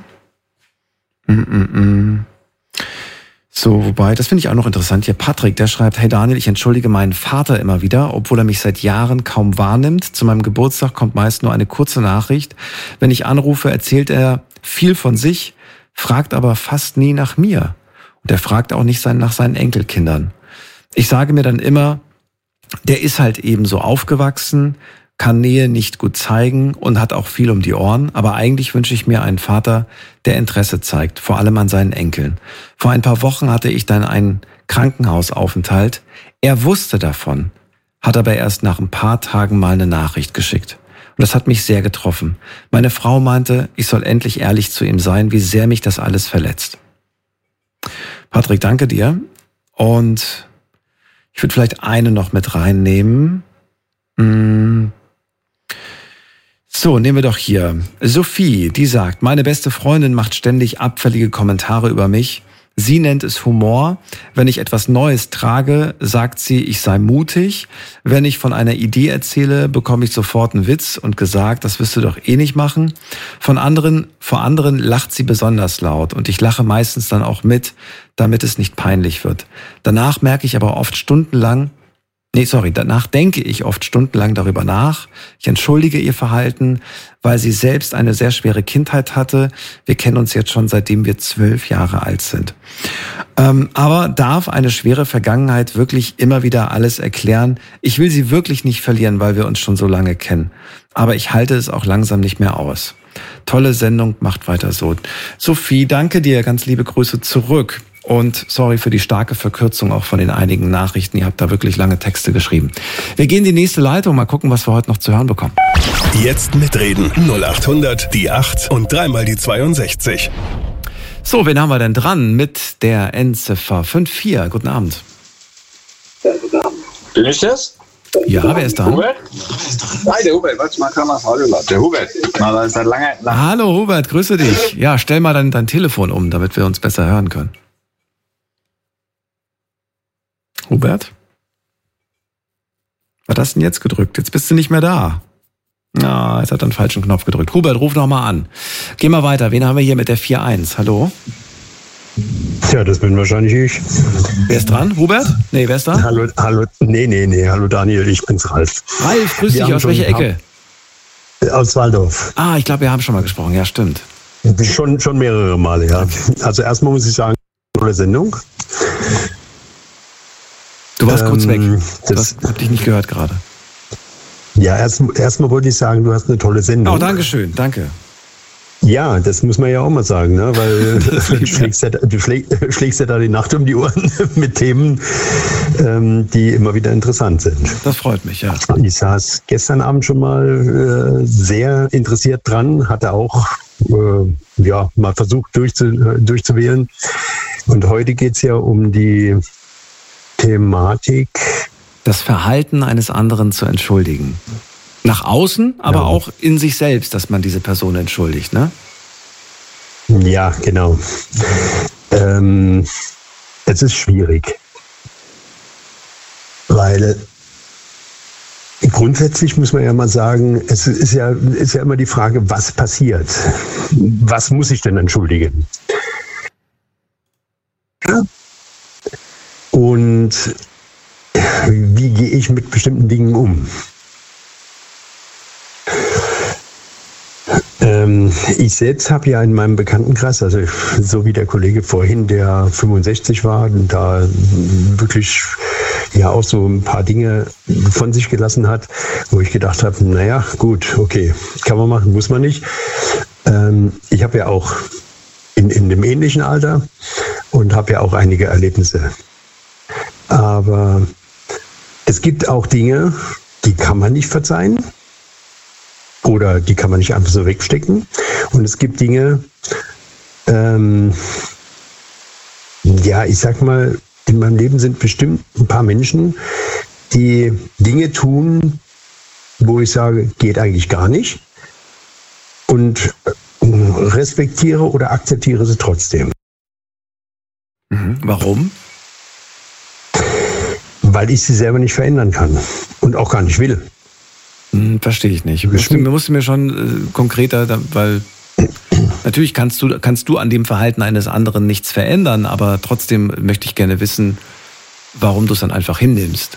Mm-mm-mm. So, wobei, das finde ich auch noch interessant. Hier Patrick, der schreibt, hey Daniel, ich entschuldige meinen Vater immer wieder, obwohl er mich seit Jahren kaum wahrnimmt. Zu meinem Geburtstag kommt meist nur eine kurze Nachricht. Wenn ich anrufe, erzählt er viel von sich, fragt aber fast nie nach mir. Und er fragt auch nicht nach seinen Enkelkindern. Ich sage mir dann immer, der ist halt eben so aufgewachsen, kann Nähe nicht gut zeigen und hat auch viel um die Ohren. Aber eigentlich wünsche ich mir einen Vater, der Interesse zeigt, vor allem an seinen Enkeln. Vor ein paar Wochen hatte ich dann einen Krankenhausaufenthalt. Er wusste davon, hat aber erst nach ein paar Tagen mal eine Nachricht geschickt. Und das hat mich sehr getroffen. Meine Frau meinte, ich soll endlich ehrlich zu ihm sein, wie sehr mich das alles verletzt. Patrick, danke dir. Und ich würde vielleicht eine noch mit reinnehmen. Hm. So, nehmen wir doch hier Sophie, die sagt, meine beste Freundin macht ständig abfällige Kommentare über mich. Sie nennt es Humor. Wenn ich etwas Neues trage, sagt sie, ich sei mutig. Wenn ich von einer Idee erzähle, bekomme ich sofort einen Witz und gesagt, das wirst du doch eh nicht machen. Von anderen, vor anderen lacht sie besonders laut und ich lache meistens dann auch mit, damit es nicht peinlich wird. Danach merke ich aber oft stundenlang, Nee, sorry, danach denke ich oft stundenlang darüber nach. Ich entschuldige ihr Verhalten, weil sie selbst eine sehr schwere Kindheit hatte. Wir kennen uns jetzt schon, seitdem wir zwölf Jahre alt sind. Ähm, aber darf eine schwere Vergangenheit wirklich immer wieder alles erklären? Ich will sie wirklich nicht verlieren, weil wir uns schon so lange kennen. Aber ich halte es auch langsam nicht mehr aus. Tolle Sendung, macht weiter so. Sophie, danke dir, ganz liebe Grüße zurück. Und sorry für die starke Verkürzung auch von den einigen Nachrichten. Ihr habt da wirklich lange Texte geschrieben. Wir gehen in die nächste Leitung. Mal gucken, was wir heute noch zu hören bekommen. Jetzt mitreden. null acht hundert, die acht und dreimal die zweiundsechzig. So, wen haben wir denn dran mit der Endziffer fünf vier? Guten Abend. Bin ich das? Ja, wer ist dran? Hubert? Nein, der Hubert. Warte mal, kann man das Audio lassen. Der Hubert. Na, das ist halt lange, lange. Hallo Hubert, grüße dich. Ja, stell mal dein, dein Telefon um, damit wir uns besser hören können. Hubert? Was hast du denn jetzt gedrückt? Jetzt bist du nicht mehr da. Ah, jetzt hat er einen falschen Knopf gedrückt. Hubert, ruf noch mal an. Geh mal weiter. Wen haben wir hier mit der vier eins? Hallo? Tja, das bin wahrscheinlich ich. Wer ist dran? Hubert? Nee, wer ist da? Hallo, hallo, nee, nee, nee, hallo Daniel, ich bin's Ralf. Ralf, grüß dich, aus welcher Ecke? Aus Waldorf. Ah, ich glaube, wir haben schon mal gesprochen, ja, stimmt. Schon, schon mehrere Male, ja. Also erstmal muss ich sagen, tolle Sendung. Du warst ähm, kurz weg. Das hab dich nicht gehört gerade. Ja, erst erstmal wollte ich sagen, du hast eine tolle Sendung. Oh, danke schön, danke. Ja, das muss man ja auch mal sagen, ne? Weil du, schlägst ja, du schläg, schlägst ja da die Nacht um die Ohren mit Themen, ähm, die immer wieder interessant sind. Das freut mich, ja. Ich saß gestern Abend schon mal äh, sehr interessiert dran, hatte auch äh, ja, mal versucht durchzu, durchzuwählen. Und heute geht's ja um die Thematik, das Verhalten eines anderen zu entschuldigen. Nach außen, aber ja. auch in sich selbst, dass man diese Person entschuldigt, ne? Ja, genau. Ähm, es ist schwierig. Weil grundsätzlich muss man ja mal sagen, es ist ja, ist ja immer die Frage, was passiert? Was muss ich denn entschuldigen? Und wie gehe ich mit bestimmten Dingen um? Ähm, ich selbst habe ja in meinem Bekanntenkreis, also so wie der Kollege vorhin, der fünfundsechzig war, da wirklich ja auch so ein paar Dinge von sich gelassen hat, wo ich gedacht habe, naja, gut, okay, kann man machen, muss man nicht. Ähm, ich habe ja auch in, in dem ähnlichen Alter und habe ja auch einige Erlebnisse. Aber es gibt auch Dinge, die kann man nicht verzeihen. Oder die kann man nicht einfach so wegstecken. Und es gibt Dinge, ähm, ja, ich sag mal, in meinem Leben sind bestimmt ein paar Menschen, die Dinge tun, wo ich sage, geht eigentlich gar nicht. Und respektiere oder akzeptiere sie trotzdem. Mhm. Warum? Weil ich sie selber nicht verändern kann und auch gar nicht will. Verstehe ich nicht. Du musst mir schon äh, konkreter, weil natürlich kannst du, kannst du an dem Verhalten eines anderen nichts verändern, aber trotzdem möchte ich gerne wissen, warum du es dann einfach hinnimmst.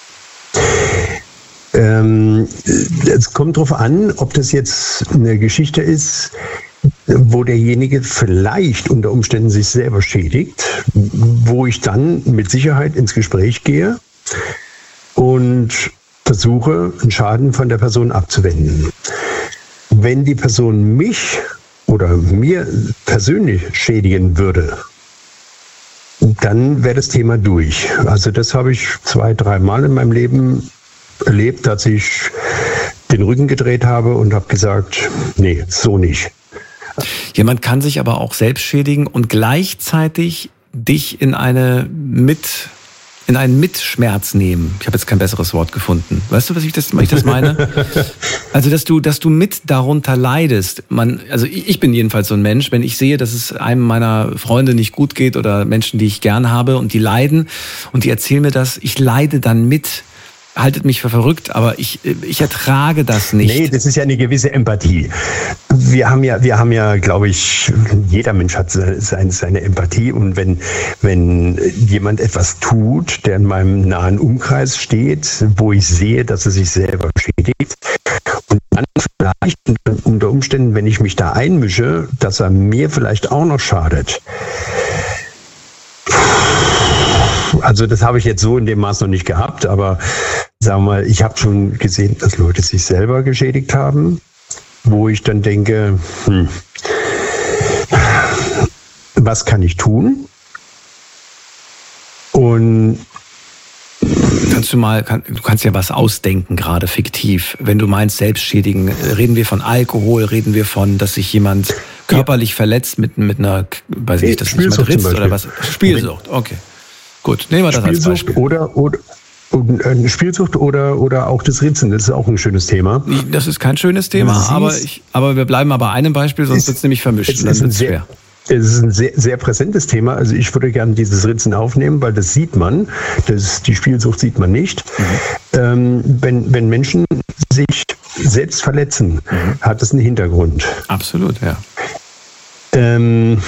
Ähm, es kommt darauf an, ob das jetzt eine Geschichte ist, wo derjenige vielleicht unter Umständen sich selber schädigt, wo ich dann mit Sicherheit ins Gespräch gehe und versuche, einen Schaden von der Person abzuwenden. Wenn die Person mich oder mir persönlich schädigen würde, dann wäre das Thema durch. Also das habe ich zwei, drei Mal in meinem Leben erlebt, dass ich den Rücken gedreht habe und habe gesagt, nee, so nicht. Jemand kann sich aber auch selbst schädigen und gleichzeitig dich in eine mit in einen Mitschmerz nehmen. Ich habe jetzt kein besseres Wort gefunden. Weißt du, was ich das, was ich das meine? Also, dass du, dass du mit darunter leidest. Man, also ich bin jedenfalls so ein Mensch, wenn ich sehe, dass es einem meiner Freunde nicht gut geht oder Menschen, die ich gern habe und die leiden und die erzählen mir das, ich leide dann mit. haltet mich für verrückt, aber ich, ich ertrage das nicht. Nee, das ist ja eine gewisse Empathie. Wir haben ja, wir haben ja, glaube ich, jeder Mensch hat seine, seine Empathie. Und wenn, wenn jemand etwas tut, der in meinem nahen Umkreis steht, wo ich sehe, dass er sich selber schädigt, und dann vielleicht unter Umständen, wenn ich mich da einmische, dass er mir vielleicht auch noch schadet. Also das habe ich jetzt so in dem Maß noch nicht gehabt, aber sagen wir mal, ich habe schon gesehen, dass Leute sich selber geschädigt haben, wo ich dann denke, hm, was kann ich tun? Und kannst du mal, kann, du kannst ja was ausdenken, gerade fiktiv. Wenn du meinst Selbstschädigen, reden wir von Alkohol, reden wir von, dass sich jemand körperlich ja. verletzt mit, mit einer, weiß ich nicht, das nicht Madrid oder was? Spielsucht, okay. Gut, nehmen wir das als Beispiel. Oder, oder, oder Spielsucht oder, oder auch das Ritzen, das ist auch ein schönes Thema. Das ist kein schönes Thema, aber, ich, aber wir bleiben aber bei einem Beispiel, sonst wird es nämlich vermischt. Es ist, ein sehr, es ist ein sehr, sehr präsentes Thema. Also ich würde gerne dieses Ritzen aufnehmen, weil das sieht man. Das, die Spielsucht sieht man nicht. Mhm. Ähm, wenn, wenn Menschen sich selbst verletzen, mhm. hat das einen Hintergrund. Absolut, ja. Ähm,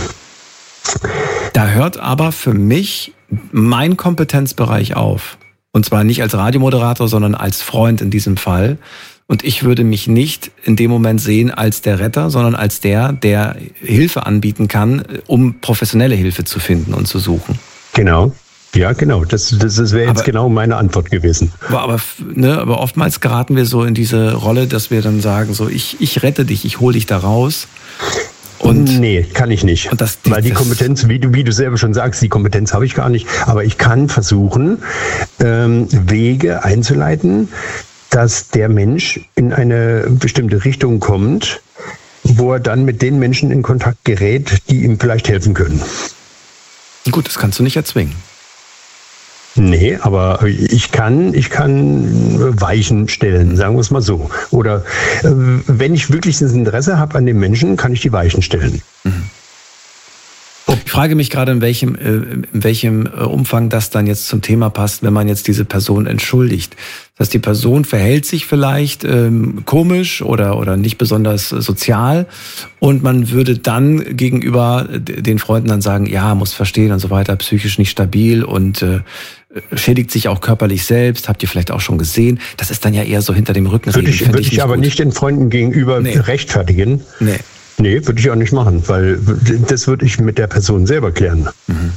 da hört aber für mich mein Kompetenzbereich auf. Und zwar nicht als Radiomoderator, sondern als Freund in diesem Fall. Und ich würde mich nicht in dem Moment sehen als der Retter, sondern als der, der Hilfe anbieten kann, um professionelle Hilfe zu finden und zu suchen. Genau. Ja, genau. Das, das, das wäre jetzt aber, genau meine Antwort gewesen. Aber, aber, ne, aber oftmals geraten wir so in diese Rolle, dass wir dann sagen, so ich, ich rette dich, ich hole dich da raus. Und nee, kann ich nicht. Und das, Weil die Kompetenz, wie du, wie du selber schon sagst, die Kompetenz habe ich gar nicht. Aber ich kann versuchen, ähm, Wege einzuleiten, dass der Mensch in eine bestimmte Richtung kommt, wo er dann mit den Menschen in Kontakt gerät, die ihm vielleicht helfen können. Gut, das kannst du nicht erzwingen. Nee, aber ich kann, ich kann Weichen stellen, sagen wir es mal so. Oder äh, wenn ich wirklich das Interesse habe an dem Menschen, kann ich die Weichen stellen. Mhm. Ich frage mich gerade, in welchem, in welchem Umfang das dann jetzt zum Thema passt, wenn man jetzt diese Person entschuldigt. Das heißt, die Person verhält sich vielleicht ähm, komisch oder, oder nicht besonders sozial und man würde dann gegenüber den Freunden dann sagen, ja, muss verstehen und so weiter, psychisch nicht stabil und äh, schädigt sich auch körperlich selbst, habt ihr vielleicht auch schon gesehen. Das ist dann ja eher so hinter dem Rücken reden. Würde ich, würde ich, ich aber gut. nicht den Freunden gegenüber nee. rechtfertigen. Nee. Nee, würde ich auch nicht machen, weil das würde ich mit der Person selber klären. Mhm.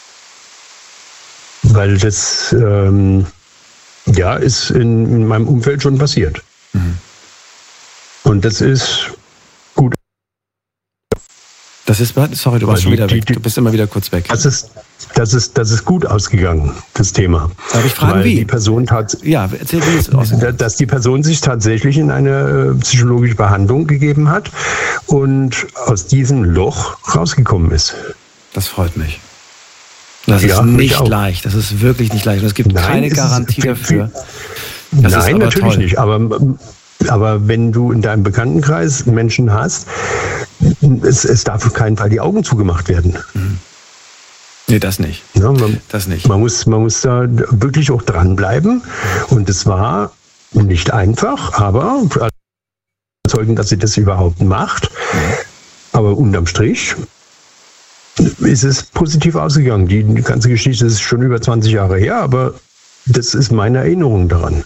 Weil das, ähm, ja, ist in, in meinem Umfeld schon passiert. Mhm. Und das ist gut. Das ist, sorry, du warst schon wieder weg. Du bist immer wieder kurz weg. Das ist, das ist, das ist gut ausgegangen, das Thema. Darf ich fragen, Weil wie? Die Person tat, ja, erzähl, wie es ausgegangen. Dass die Person sich tatsächlich in eine psychologische Behandlung gegeben hat und aus diesem Loch rausgekommen ist. Das freut mich. Das ist ja, nicht leicht. Das ist wirklich nicht leicht. Und es gibt Nein, keine Garantie dafür. Das Nein, ist natürlich toll. nicht. Aber, aber wenn du in deinem Bekanntenkreis Menschen hast, es, es darf auf keinen Fall die Augen zugemacht werden. Mhm. Nee, das nicht. Ja, man, das nicht. Man muss, man muss da wirklich auch dranbleiben. Und es war nicht einfach, aber überzeugend, dass sie das überhaupt macht. Aber unterm Strich ist es positiv ausgegangen. Die ganze Geschichte ist schon über zwanzig Jahre her, aber das ist meine Erinnerung daran.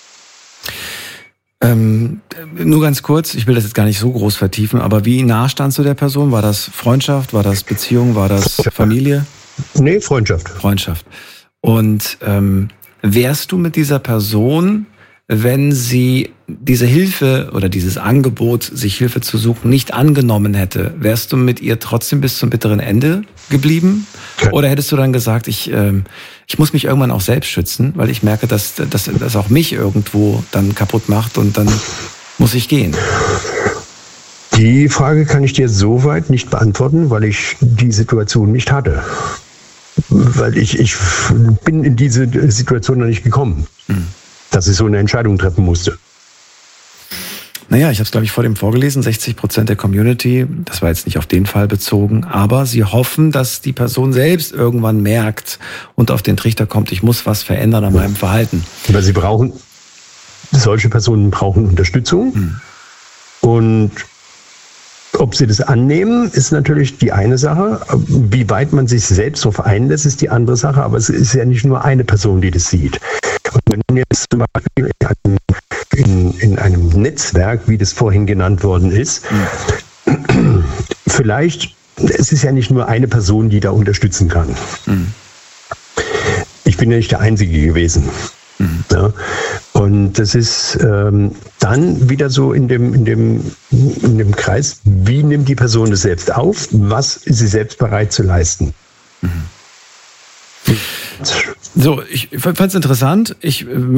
Ähm, nur ganz kurz, ich will das jetzt gar nicht so groß vertiefen, aber wie nah standst du der Person? War das Freundschaft, war das Beziehung, war das Familie? Nee, Freundschaft. Freundschaft. Und ähm, wärst du mit dieser Person, wenn sie diese Hilfe oder dieses Angebot, sich Hilfe zu suchen, nicht angenommen hätte, wärst du mit ihr trotzdem bis zum bitteren Ende geblieben? Oder hättest du dann gesagt, ich, ähm, ich muss mich irgendwann auch selbst schützen, weil ich merke, dass das dass auch mich irgendwo dann kaputt macht und dann muss ich gehen? Die Frage kann ich dir soweit nicht beantworten, weil ich die Situation nicht hatte. Weil ich, ich bin in diese Situation noch nicht gekommen, mhm. dass ich so eine Entscheidung treffen musste. Naja, ich habe es, glaube ich, vor dem vorgelesen, sechzig Prozent der Community, das war jetzt nicht auf den Fall bezogen, aber sie hoffen, dass die Person selbst irgendwann merkt und auf den Trichter kommt, ich muss was verändern an meinem Verhalten. Weil sie brauchen, solche Personen brauchen Unterstützung. Hm. Und ob sie das annehmen, ist natürlich die eine Sache. Wie weit man sich selbst darauf einlässt, ist die andere Sache. Aber es ist ja nicht nur eine Person, die das sieht. Und wenn jetzt zum Beispiel in einem In, in einem Netzwerk, wie das vorhin genannt worden ist, mhm. vielleicht, es ist ja nicht nur eine Person, die da unterstützen kann. Mhm. Ich bin ja nicht der Einzige gewesen. Mhm. Ja, und das ist ähm, dann wieder so in dem, in, dem, in dem Kreis, wie nimmt die Person das selbst auf, was ist sie selbst bereit zu leisten. Mhm. So, ich fand es interessant. Ich